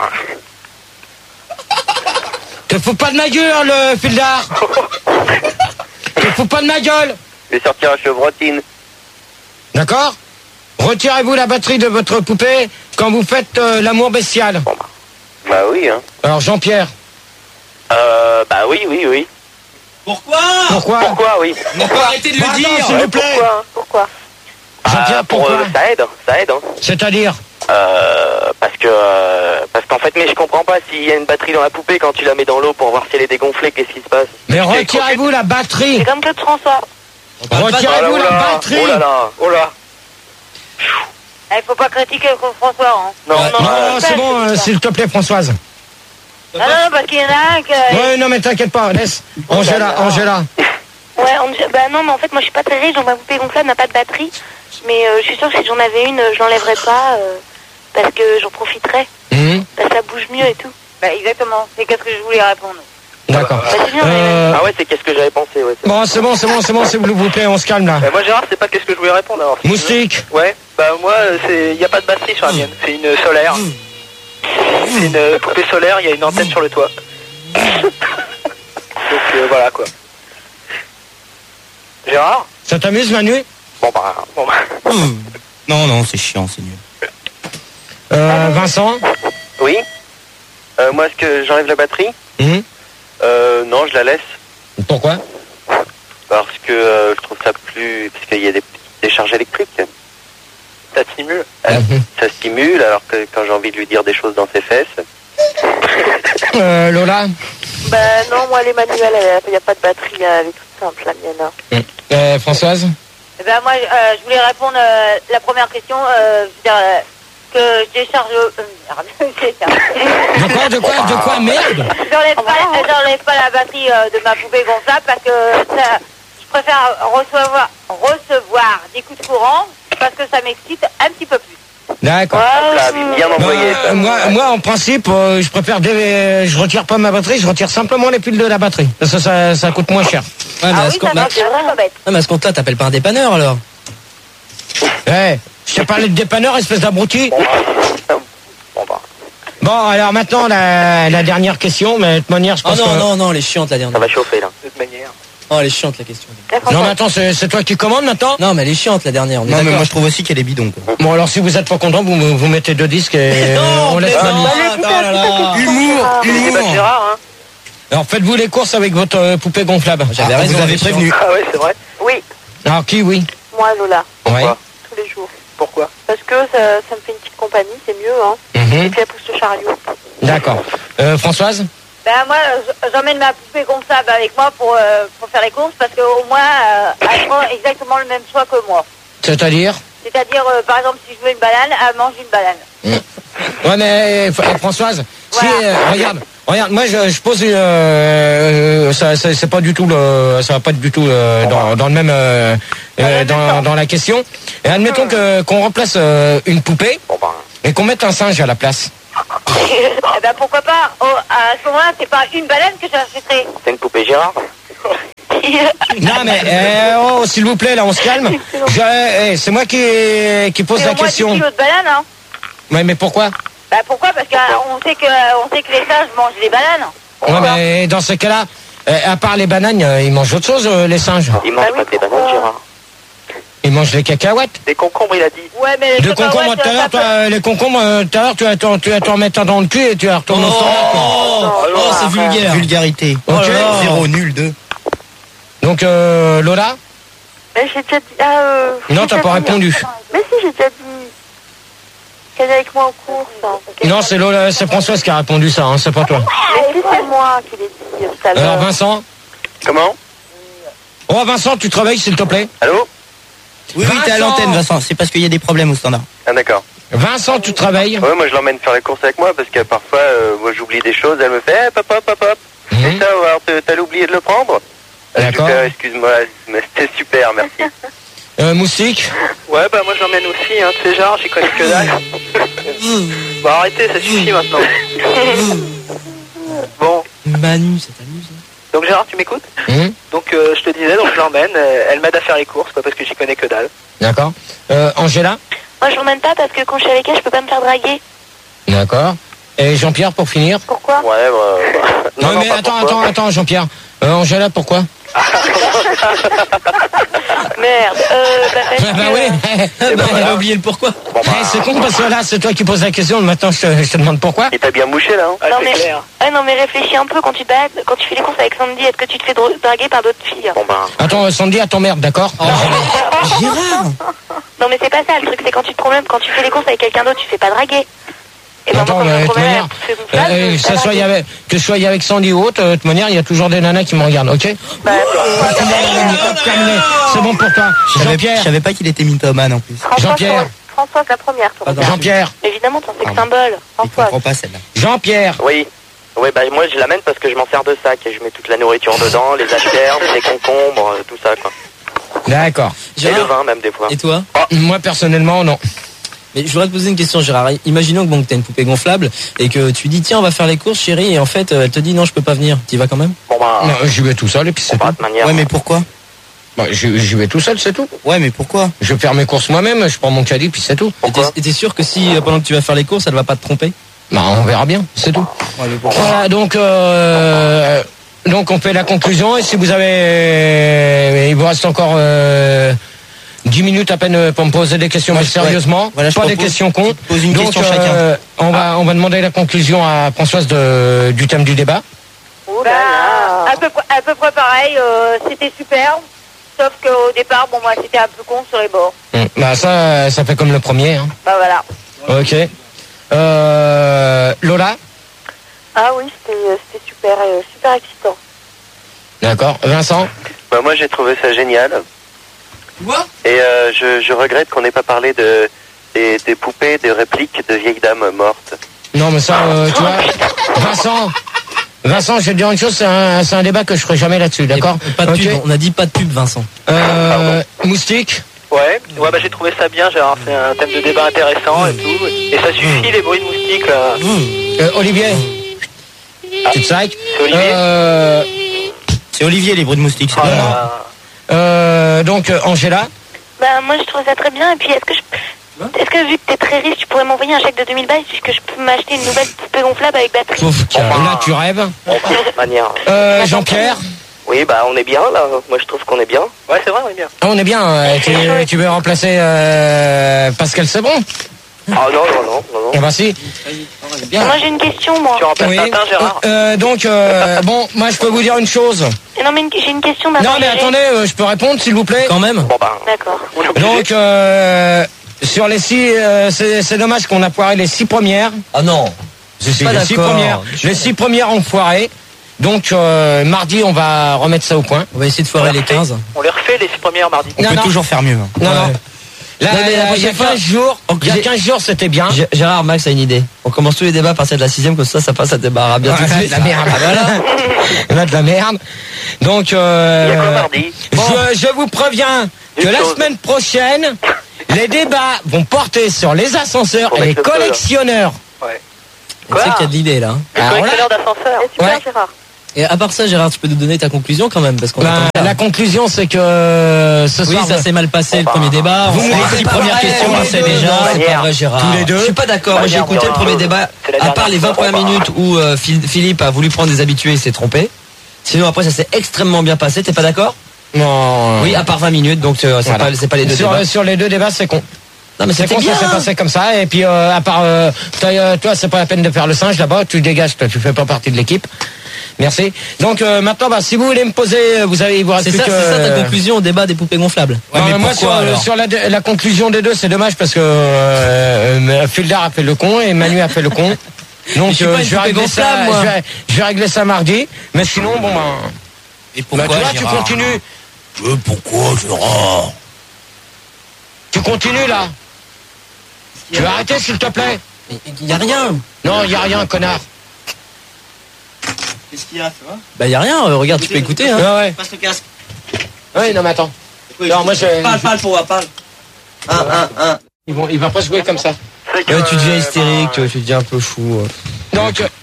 Te fous pas de ma gueule, le fil d'art. Te fous pas de ma gueule. Je vais sortir un chevrotine. D'accord? Retirez-vous la batterie de votre poupée quand vous faites euh, l'amour bestial. Bah oui, hein. Alors Jean-Pierre, Euh, bah oui, oui, oui. Pourquoi? pourquoi? Pourquoi, oui? On peut arrêter de Bah, le attends, dire. s'il vous plaît. Pourquoi hein Pourquoi Jean-Pierre, Ah, pour, pourquoi? euh, ça aide, ça aide, hein. C'est-à-dire? Euh, parce que, euh, parce qu'en fait, mais je comprends pas s'il y a une batterie dans la poupée quand tu la mets dans l'eau pour voir si elle est dégonflée, qu'est-ce qui se passe? Mais C'est retirez-vous la batterie. C'est comme Claude François. Retirez-vous la batterie. Oh là là, oh là. Il faut pas critiquer François. Hein. Non, Ouais. non, Non, non. non, c'est bon, euh, s'il te plaît, Françoise. Non, non, parce qu'il y en a un qui... Ouais, non, mais t'inquiète pas, laisse. Angela, Angela. Ouais, on... bah non, mais en fait, moi je suis pas très riche, donc ma poupée gonflable n'a pas de batterie. Mais euh, je suis sûre que si j'en avais une, je l'enlèverais pas euh, parce que j'en profiterais. Hum, Bah, ça bouge mieux et tout. Bah, exactement. C'est qu'est-ce que je voulais répondre. D'accord. Bah, c'est bien, Euh, Ah ouais, c'est qu'est-ce que j'avais pensé, ouais. c'est- bon, c'est bon, c'est bon, c'est bon, s'il vous plaît, on se calme là. Euh, moi, Gérard, c'est pas qu'est-ce que je voulais répondre alors. si tu veux. Moustique. Ouais, bah moi, il n'y a pas de batterie sur la mienne. C'est une solaire. C'est une euh, poupée solaire, il y a une antenne sur le toit. Donc euh, voilà quoi. Gérard? Ça t'amuse, Manu? Bon bah, bon bah. Ouh. Non, non, c'est chiant, c'est nul. Euh, Vincent? Oui. Euh, moi, est-ce que j'enlève la batterie? Hum, Euh, non, je la laisse. pourquoi? Parce que euh, je trouve ça plus... Parce qu'il y a des petites décharges électriques. Ça stimule. Euh, Mhm. Ça stimule, alors que quand j'ai envie de lui dire des choses dans ses fesses... Euh, Lola? Bah non, moi les manuels, il n'y a pas de batterie, elle est toute simple, la mienne. Hein. Euh, Françoise? Eh ben, moi, euh, je voulais répondre euh, la première question. Euh, je veux dire, euh, que je décharge... Euh, merde, je décharge. De quoi, de quoi, de quoi, merde? J'enlève pas, j'enlève pas la batterie euh, de ma poupée gonflable parce que ça, je préfère recevoir, recevoir des coups de courant parce que ça m'excite un petit peu plus. D'accord. Hop là, bien envoyé, Euh, ça. moi, moi, en principe, euh, je préfère, dé- je retire pas ma batterie, je retire simplement les piles de la batterie. Parce que ça, ça coûte moins cher. Ouais, mais Ah à oui, ce ça compte- va, c'est vraiment bête. non, mais à ce compte-là, t'appelles pas un dépanneur alors? Eh, je t'ai parlé de dépanneur, espèce d'abruti. Bon bah. Bon bah. Bon, alors maintenant, la, la dernière question, mais de toute manière, je Oh pense non, que... non, non, elle est chiante la Ça dernière. va chauffer là. De toute manière. Oh, elle est chiante la question. Non, mais attends, c'est c'est toi qui commandes maintenant? Non, mais elle est chiante la dernière, on est Non, mais d'accord. moi je trouve aussi qu'elle est bidon, quoi. Bon, alors si vous êtes pas content, vous, vous mettez deux disques et Non, on laisse mais Manu. non. Bah, allez, dites oh là un- là. dites un question, Humour, Gérard. C'est humour. pas Gérard, hein? Alors faites-vous les courses avec votre euh, poupée gonflable. J'avais Ah, raison, vous elle avez est chiante. prévenu. Ah ouais, c'est vrai. Oui, Alors qui, oui? moi Lola, Ouais. tous les jours. Pourquoi? Parce que ça, ça me fait une petite compagnie, c'est mieux, hein. Mhm. Et puis elle pousse le chariot. D'accord. Euh, Françoise? Ben moi, je- j'emmène ma poupée gonflable avec moi pour, euh, pour faire les courses parce qu'au moins, euh, elle prend exactement le même choix que moi. C'est-à-dire? C'est-à-dire, euh, par exemple, si je veux une banane, elle mange une banane. Ouais, mais euh, Françoise, si, Voilà. euh, regarde, regarde, moi je, je pose une, euh, ça, ça c'est pas du tout le, ça va pas être du tout euh, dans, dans le même, euh, euh, dans, dans la question. Et admettons que qu'on remplace euh, une poupée Bon bah. et qu'on mette un singe à la place. Eh ben pourquoi pas. Oh, à ce moment-là, c'est pas une baleine que j'achèterai. C'est une poupée Gérard. Non mais euh, oh, s'il vous plaît, là, on se calme. Je- eh, c'est moi qui, qui pose C'est la au moins question. dix kilos de baleine, hein. Ouais, mais pourquoi? Bah pourquoi? Parce qu'on sait que on sait que les singes mangent des bananes. Ouais, mais dans ce cas-là, euh, à part les bananes, euh, ils mangent autre chose, euh, les singes. Il mange pas des bananes, Gérard. Ils mangent les cacahuètes. Des concombres, il a dit. Ouais, mais les De concombres, cacahuètes, tout à ça l'heure, peut- toi, euh, les concombres, euh, tout à l'heure, tu vas t'en- tu vas t'en remettre un dans le cul et tu vas retourner au standard, quoi. Oh, oh, c'est vulgaire. Vulgarité. Ok. Zéro, nul, deux. Donc, euh, Lola? Mais j'ai déjà dit. Ah, euh, Non, j'ai t'as déjà pas dit. répondu. Mais si, j'ai déjà dit. Qu'elle est avec moi en course. hein. Non, c'est Lola, c'est Françoise qui a répondu ça, hein, c'est pas toi. Mais si, c'est moi qui l'ai dit tout à Alors, l'heure. Vincent? Comment? Oh, Vincent, tu te réveilles, s'il te plaît? Allô? Oui, oui, t'es à Vincent. l'antenne, Vincent. C'est parce qu'il y a des problèmes au standard. Ah d'accord. Vincent, tu te réveilles? Ouais, moi je l'emmène faire les courses avec moi parce que parfois, euh, moi j'oublie des choses, elle me fait, eh, hop, hop, hop, hop. Mhm. Et ça, alors t'as- t'as oublié de le prendre? D'accord. Super, excuse-moi, mais c'était super, merci. Euh, Moustique? Ouais, bah moi je l'emmène aussi, hein. Tu sais, genre, j'y connais que dalle. Bon, arrêtez, ça suffit maintenant. Bon, Manu, ça t'amuse? hein donc Gérard, tu m'écoutes? Hum, Donc euh, je te disais, donc je l'emmène, euh, elle m'aide à faire les courses, quoi, parce que j'y connais que dalle. D'accord. Euh, Angela? Moi, je l'emmène pas parce que quand je suis avec elle, je peux pas me faire draguer. D'accord. Et Jean-Pierre, pour finir? Pourquoi? Ouais, bah... bah, Non, mais pas attends, pourquoi. attends, attends, Jean-Pierre. Euh, Angela, pourquoi? Merde. Euh, bah, parce Bah, bah que, oui. Ah bah, elle a oublié le pourquoi. Bon, bah, Eh, c'est con parce que là, c'est toi qui poses la question. Maintenant, je te, je te demande pourquoi. il t'a bien mouché là, hein? Ah, Non, c'est mais- clair. Ah non, mais réfléchis un peu quand tu te balades, quand tu fais les courses avec Sandy, est-ce que tu te fais dra- draguer par d'autres filles? Bon bah... Attends, euh, Sandy, à t'emmerde, d'accord? Oh. Gérard! Non, mais c'est pas ça, le truc, c'est quand tu te promènes, quand tu fais les courses avec quelqu'un d'autre, tu fais pas draguer. Et ben, Attends, moi, quand mais je de me toute promène manière, avec toutes ces euh, gonflables, euh, je que fais ça pas soit draguer. avec, que je sois avec Sandy ou autre, euh, de toute manière, il y a toujours des nanas qui me regardent, ok? Bah, Hop, terminé. C'est bon pour toi. Je savais- Je Jean-Pierre. savais pas qu'il était mythomane en plus. Françoise, Jean-Pierre. Françoise, la première, toi. Pardon. Jean-Pierre. Évidemment, t'en sais que Pardon. symbole. Je Françoise. comprends pas celle-là. Jean-Pierre. Oui. Oui, bah moi je l'amène parce que je m'en sers de sac et je mets toute la nourriture dedans, les asperges, les concombres, euh, tout ça quoi. D'accord. Et le Gérard, vin même des fois. et toi? Moi, personnellement, non. Mais je voudrais te poser une question, Gérard. Imaginons que bon, que t'as une poupée gonflable et que tu dis tiens on va faire les courses, chérie, et en fait euh, elle te dit non je peux pas venir. T'y vas quand même? Bon bah... Non, j'y vais tout seul et puis c'est Bon, bah, tout. de manière... Ouais, mais pourquoi? Bah, j'y j'y vais tout seul, c'est tout. Ouais, mais pourquoi? Je fais mes courses moi-même, je prends mon caddie, puis c'est tout. Et t'es- et t'es sûr que si euh, pendant que tu vas faire les courses, elle va pas te tromper? Bah, on verra bien, c'est tout. Ouais, mais pourquoi? Voilà, donc, euh, donc on fait la conclusion. Et si vous avez, il vous reste encore euh, dix minutes à peine pour me poser des questions, Moi, mais je- sérieusement, ouais. Voilà, je pas des propose- questions cons. tu te poses une donc, question chacun. euh, on va, on va demander la conclusion à Françoise de, du thème du débat. Bah, à peu, près- à peu près pareil, euh, c'était super. Sauf qu'au départ, bon, moi, c'était un peu con sur les bords. Hum, Bah ça, ça fait comme le premier. Hein. Bah voilà. Ok. Euh, Lola, Ah oui, c'était euh, c'était super, euh, super excitant. d'accord. Vincent, Bah moi j'ai trouvé ça génial. Quoi? Et euh, je, je regrette qu'on n'ait pas parlé de des, des poupées, des répliques de vieilles dames mortes. non mais ça, euh, tu vois, Vincent, Vincent, je vais te dire une chose, c'est un, c'est un débat que je ferai jamais là-dessus, d'accord? Et Pas de Ok. pub, on a dit pas de pub, Vincent. Euh, Moustique. Ouais, ouais, bah j'ai trouvé ça bien, Gérard. C'est un thème de débat intéressant et tout. Et ça suffit, les bruits de moustiques, là. Euh, Olivier. Tu te sacs C'est Olivier euh, C'est Olivier, les bruits de moustiques, c'est Ah, pas moi. là. euh, Donc, euh, Angela. Bah, moi, je trouve ça très bien. Et puis, est-ce que je. Est-ce que vu que t'es très riche, tu pourrais m'envoyer un chèque de deux mille balles puisque je peux m'acheter une nouvelle poupée gonflable avec batterie? Pauvre Là, tu rêves. Bon, de manière... Euh, Jean-Pierre. Oui, bah on est bien là. Moi je trouve qu'on est bien. Ouais, c'est vrai, on est bien. Ah, on est bien. euh, tu, tu veux remplacer euh, Pascal Sebron? Ah non, non, non, non, Eh non. ben si. Moi, j'ai une question, moi. Tu remplaces Oui. Tintin, Gérard? Euh, donc, euh, bon, moi, je peux vous dire une chose. Non, mais une- j'ai une question Non, d'abord. mais attendez, euh, je peux répondre, s'il vous plaît. Quand même. Bon bah... D'accord. On est obligé. Donc, euh, sur les six, euh, c'est c'est dommage qu'on a foiré les six premières. Ah non. Si, si, Pas les six d'accord. premières. Les six premières ont foiré. Donc, euh, mardi, on va remettre ça au point. On va essayer de foirer les quinze. On les refait les six premières mardi. On Non, peut non. toujours faire mieux. hein. Non, Ouais. non. Là, Non, mais la euh, il y a prochaine fois- quinze jours, il y a J'ai- quinze jours, c'était bien. G- Gérard, Max a une idée. On commence tous les débats à partir de la sixième, comme ça, ça passe à débarras bien tout de Ah, suite. de la merde. Ah, voilà. On a de la merde. Donc, euh, Il y a quoi mardi? je, je vous préviens que Une la chose. semaine prochaine, les débats vont porter sur les ascenseurs Faut et les mettre le feu, là. collectionneurs. Ouais. Tu sais qu'il y a de l'idée là. hein. Le collectionneur d'ascenseur. Et super, Ouais. Gérard. Et à part ça, Gérard, tu peux nous donner ta conclusion quand même, parce qu'on Ben, attend bien. la conclusion, c'est que euh, ce Oui, soir, ça s'est mal passé le Bon, premier bah, débat. vous On me sait- dites les c'est pas premières vrai, questions, on le tous sait les deux. déjà. Non, C'est pas vrai, Gérard. tous les deux. Je suis pas d'accord. Moi, j'ai Regarde, écouté le regarde, premier débat. c'est la À part dernière les vingt fois, premières bah. minutes où euh, Phil- Philippe a voulu prendre des habitués et s'est trompé. Sinon, après, ça s'est extrêmement bien passé. T'es pas d'accord? Non. Oui, à part vingt minutes. Donc, euh, c'est Voilà. pas, c'est pas les deux sur, débats. sur les deux débats, c'est con. Non, mais C'est c'était con, bien. ça s'est passé comme ça. Et puis, euh, à part, euh, toi, euh, toi, c'est pas la peine de faire le singe là-bas. Tu dégages, toi, tu fais pas partie de l'équipe. Merci. Donc euh, maintenant, bah, si vous voulez me poser, vous avez, il vous reste C'est plus ça, que. c'est ça ta conclusion au débat des poupées gonflables. Ouais, Non, mais mais moi, pourquoi, sur, alors sur la, la conclusion des deux, c'est dommage parce que euh, Fildar a fait le con et Manu a fait le con. Donc je suis pas une je, vais poupée régler ça, gonflable, moi. je, vais, je vais régler ça mardi. Mais sinon, bon, ben. Et Bah, pourquoi, tu vois, tu Gérard continues. Euh, Pourquoi, Gérard? Tu continues là. Tu vas arrêter, s'il te plaît. Il y a rien. Non, il y a rien, connard. Qu'est-ce qu'il y a, tu vois? Bah y a rien. euh, Regarde, tu peux écouter. Hein. Ouais, ouais. Passe le casque. Oui, non, mais attends. Non, moi, je. Parle, parle pour moi, parle. Un, un, un. Ils vont, il va pas jouer comme ça. C'est que, Ouais, tu deviens euh, hystérique, ben, tu deviens un peu fou. Donc, euh,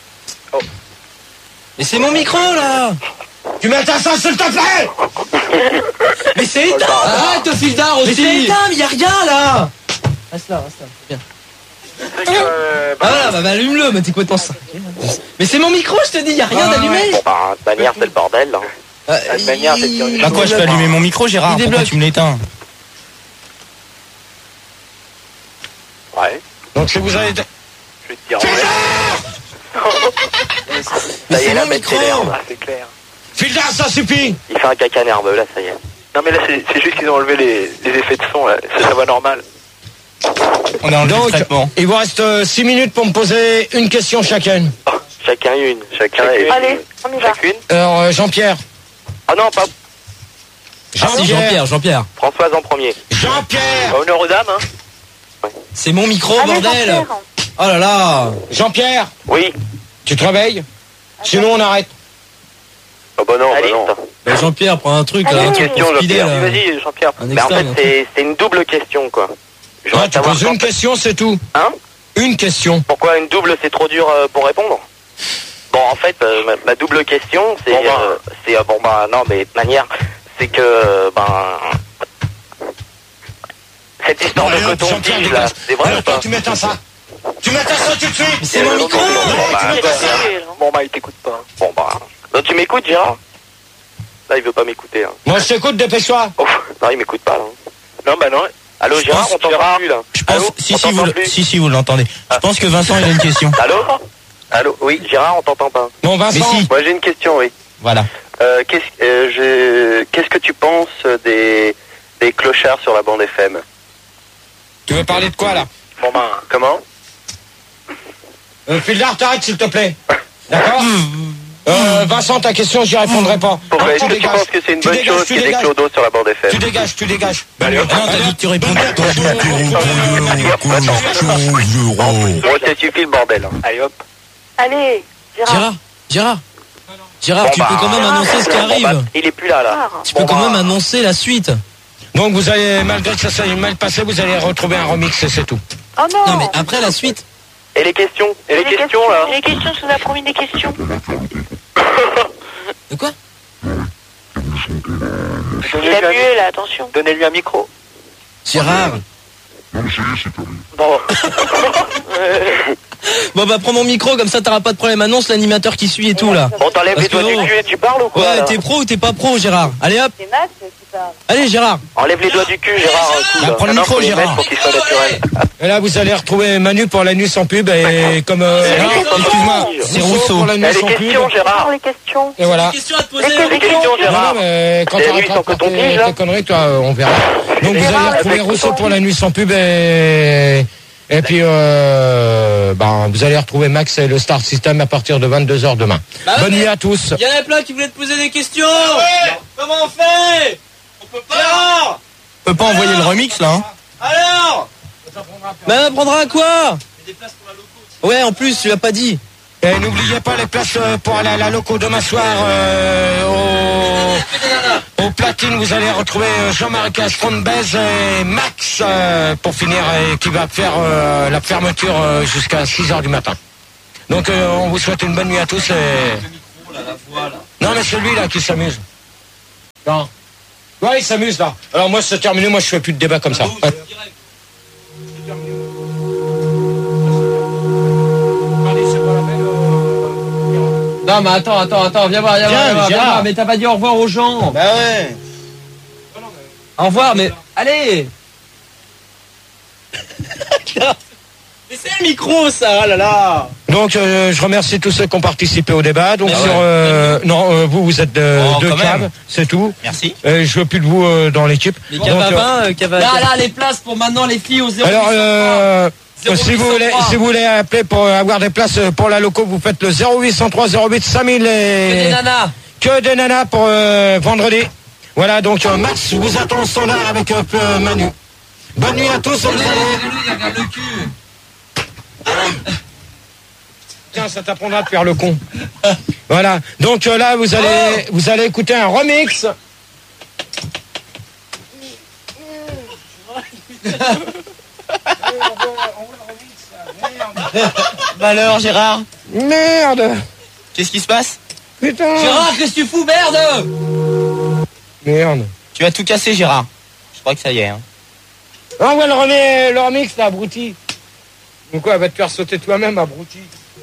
Mais c'est mon micro là. tu mets ta sauce, s'il te plaît. Mais c'est éteint. Arrête, Fildar Mais c'est éteint. Mais y a rien là. Reste là, reste là. C'est bien. c'est que, euh, Ah voilà, bah, bah allume-le. Mais t'es quoi ton ça? Mais c'est mon micro, je te dis. Y a rien d'allumé. Bon, bah, de manière, c'est le bordel, là. Euh, de manière, c'est il- Bah quoi, je peux allumer mon micro, Gérard? Il Pourquoi débloque. tu me l'éteins? Ouais. Donc, si vous avez. Je vais te dire, ouais. Mais Ça y c'est est, la mon bête micro. s'énerve. Ah, c'est clair. Fildar, ça suffit. Il fait un caca nerveux, là, ça y est. Non, mais là, c'est c'est juste qu'ils ont enlevé les, les effets de son, là. C'est sa voix normale. On est en Donc, traitement. il vous reste six minutes pour me poser une question chacun. Chacun une. Chacun Chacune. et... Allez, on y va. Chacune. Alors, euh, Jean-Pierre. Ah non, pas Ah si, Jean-Pierre, Jean-Pierre. Françoise en premier. Jean-Pierre. Honneur aux dames, hein. C'est mon micro, Allez, bordel. Jean-Pierre. Oh là là. Jean-Pierre, Oui. tu te réveilles. Sinon, on arrête. Oh bah non, bah Allez, non. Bah, Jean-Pierre, prends un truc Allez, là. une Un truc question, pour speeder, Jean-Pierre. là. Vas-y, Jean-Pierre. Un Mais en fait, externe, un truc. c'est c'est une double question, quoi. Je Ouais, voudrais tu savoir poses une quand- question, c'est tout. Hein Une question. Pourquoi une double, c'est trop dur euh, pour répondre? Bon, en fait, euh, ma, ma double question, c'est... Bon, bah. euh, c'est euh, bon, bah, non, mais de manière, c'est que, euh, ben... Cette histoire Allez, de hop, coton Jean-Pierre, tige, là, dégage. c'est vrai Alors, ou toi, pas? tu mets un ça. Tu mets un ça tout de suite. C'est mon micro. Bon, bah, Ah, bah, Bon, bah, il t'écoute pas. bon, bah... Non, tu m'écoutes, Gérard? Là, il veut pas m'écouter, hein. Moi, je t'écoute, dépêche-toi. Oh, non, il m'écoute pas, là. Non, bah, non. Allô, Je Gérard, pense- on t'entend Gérard. plus, là. Je pense, Allô, si, on si, vous, t'entend le- plus. si, si, vous l'entendez. Je pense que Vincent, il a une question. Allô? Allô, oui, Gérard, on t'entend pas. Non, Vincent. Mais si. Moi, j'ai une question, oui. Voilà. Euh, qu'est-ce, euh, je- qu'est-ce que tu penses des, des clochards sur la bande F M? Tu veux parler de quoi, là? Bon, ben, comment? Euh, Fildar, t'arrêtes, s'il te plaît. D'accord? Euh, Vincent, ta question, j'y répondrai pas. Pourquoi Alors, est-ce que tu penses que c'est une Tu bonne dégages, chose tu qu'il y ait des dégages. clodos sur la bande F Tu M? dégages, tu dégages. Allez, hop. Ah non, t'as dit que tu répondais. Bon, ça suffit le bordel. hein. Allez, hop. Allez, Gérard. Gérard, Gérard. Gérard, Bon, tu bah, peux quand même annoncer ce qui Bon, bah, arrive. il est plus là, là. Gérard. Tu peux bon, quand bah, même annoncer la suite. Donc, vous allez, malgré que ça soit mal passé, vous allez retrouver un remix, et c'est tout. Oh non. Non mais après la suite. Et les questions? Et les Les questions, questions. là? Les questions, je vous ai promis des questions. De quoi? Il a mué là, attention. Donnez-lui un micro. Gérard. Bon. Bon bah prends mon micro comme ça t'auras pas de problème. Annonce l'animateur qui suit et tout là. On t'enlève Parce les doigts que, du oh. cul et tu parles ou quoi? Ouais, là t'es pro ou t'es pas pro, Gérard? Allez hop. C'est Max qui parle. Allez Gérard. Enlève les doigts du cul, Gérard. un coup, Bah, là. prends le Non, micro, faut les Gérard. mettre pour qu'il soit naturel. Et là, vous allez retrouver Manu pour la nuit sans pub, et comme, euh, C'est non, Rousseau. excuse-moi, C'est Rousseau. pour la nuit Eh, les sans pub. questions, Gérard. Parle les questions. Et voilà. Question à te Les Les questions, Non, Gérard. non, mais quand C'est tu la nuit arrêteras sans de faire coton-tige, tes, là. tes conneries, toi, euh, on verra. Donc, vous Gérard, allez retrouver avec Rousseau coton. pour la nuit sans pub, et, et puis, euh, ben, vous allez retrouver Max et le Star System à partir de vingt-deux heures demain. Bah, Bonne mais- nuit à tous. Il y en a plein qui voulaient te poser des questions. Comment on fait? On peut pas. Gérard. On peut pas envoyer le remix, là, hein? Alors. Bah prendra à quoi? Ouais, en plus tu l'as pas dit. Et n'oubliez pas les places euh, pour aller à la loco demain soir euh, au, au platine. Vous allez retrouver euh, Jean-Marie Castron-Bez et Max euh, pour finir, et qui va faire euh, la fermeture euh, jusqu'à six heures du matin. Donc euh, on vous souhaite une bonne nuit à tous. Et... Non mais c'est lui là qui s'amuse. Non. Ouais, il s'amuse là. Alors moi c'est terminé, moi je fais plus de débat comme ça. Ouais. Non mais attends, attends, attends, viens voir, viens, viens, viens voir, viens voir, mais t'as pas dit au revoir aux gens. Bah ouais. Au revoir, mais allez. Mais c'est le micro ça, oh là là. Donc euh, je remercie tous ceux qui ont participé au débat. Donc Ah sur ouais. euh, non euh, vous vous êtes de, Oh, deux quand caves, même. c'est tout. Merci. Euh, je veux plus de vous euh, dans l'équipe. Les Donc, caves à euh, vin, euh, cave à- Là, là, les places pour maintenant les filles au zéro. alors euh, zéro si vous huit cent voulez trois. si vous voulez appeler pour avoir des places pour la loco, vous faites le zéro huit cent trois zéro huit cinq mille des et nanas. que des nanas pour euh, vendredi. Voilà donc euh, Max vous attend au standard avec euh, euh, Manu. Bonne nuit à tous. On vous salue. Regarde le cul. Tiens, ça t'apprendra de faire le con. Voilà. Donc euh, là, vous allez, vous allez écouter un remix. Bah alors Gérard, Merde. qu'est-ce qui se passe? Putain. Gérard, qu'est-ce que tu fous, merde? Merde. Tu vas tout casser Gérard. Je crois que ça y est. Hein. Envoie le, remix, le remix, là, abruti. Donc quoi, elle va te faire sauter toi-même, abruti.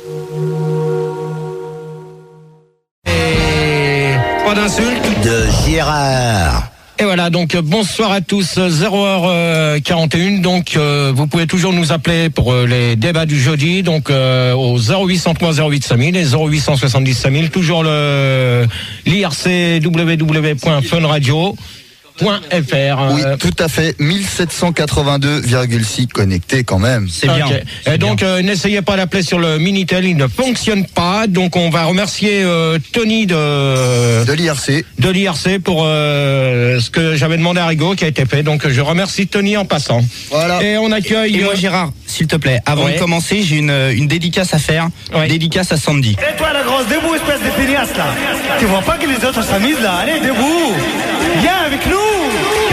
Et pas d'insulte. De Gérard. Et voilà, donc euh, bonsoir à tous, zéro heure quarante et un, donc euh, vous pouvez toujours nous appeler pour euh, les débats du jeudi, donc euh, au zéro huit cent trois zéro huit cinq mille et zéro huit cent soixante-dix cinq mille, toujours le l'I R C w w w point fun radio point f r. Oui, tout à fait. mille sept cent quatre-vingt-deux virgule six connectés quand même. C'est bien. Ok. C'est Et donc euh, n'essayez pas d'appeler sur le Minitel, il ne fonctionne pas, donc on va remercier euh, Tony de De l'I R C. de l'I R C pour euh, ce que j'avais demandé à Rigaud qui a été fait. Donc je remercie Tony en passant. Voilà. Et on accueille. Et moi euh, Gérard, s'il te plaît, avant Ouais. de commencer, j'ai une, une dédicace à faire. Ouais. Dédicace à Sandy. Et toi la grosse, debout espèce de feignasse là. Tu vois pas que les autres s'amusent là. Allez, debout. Viens avec nous.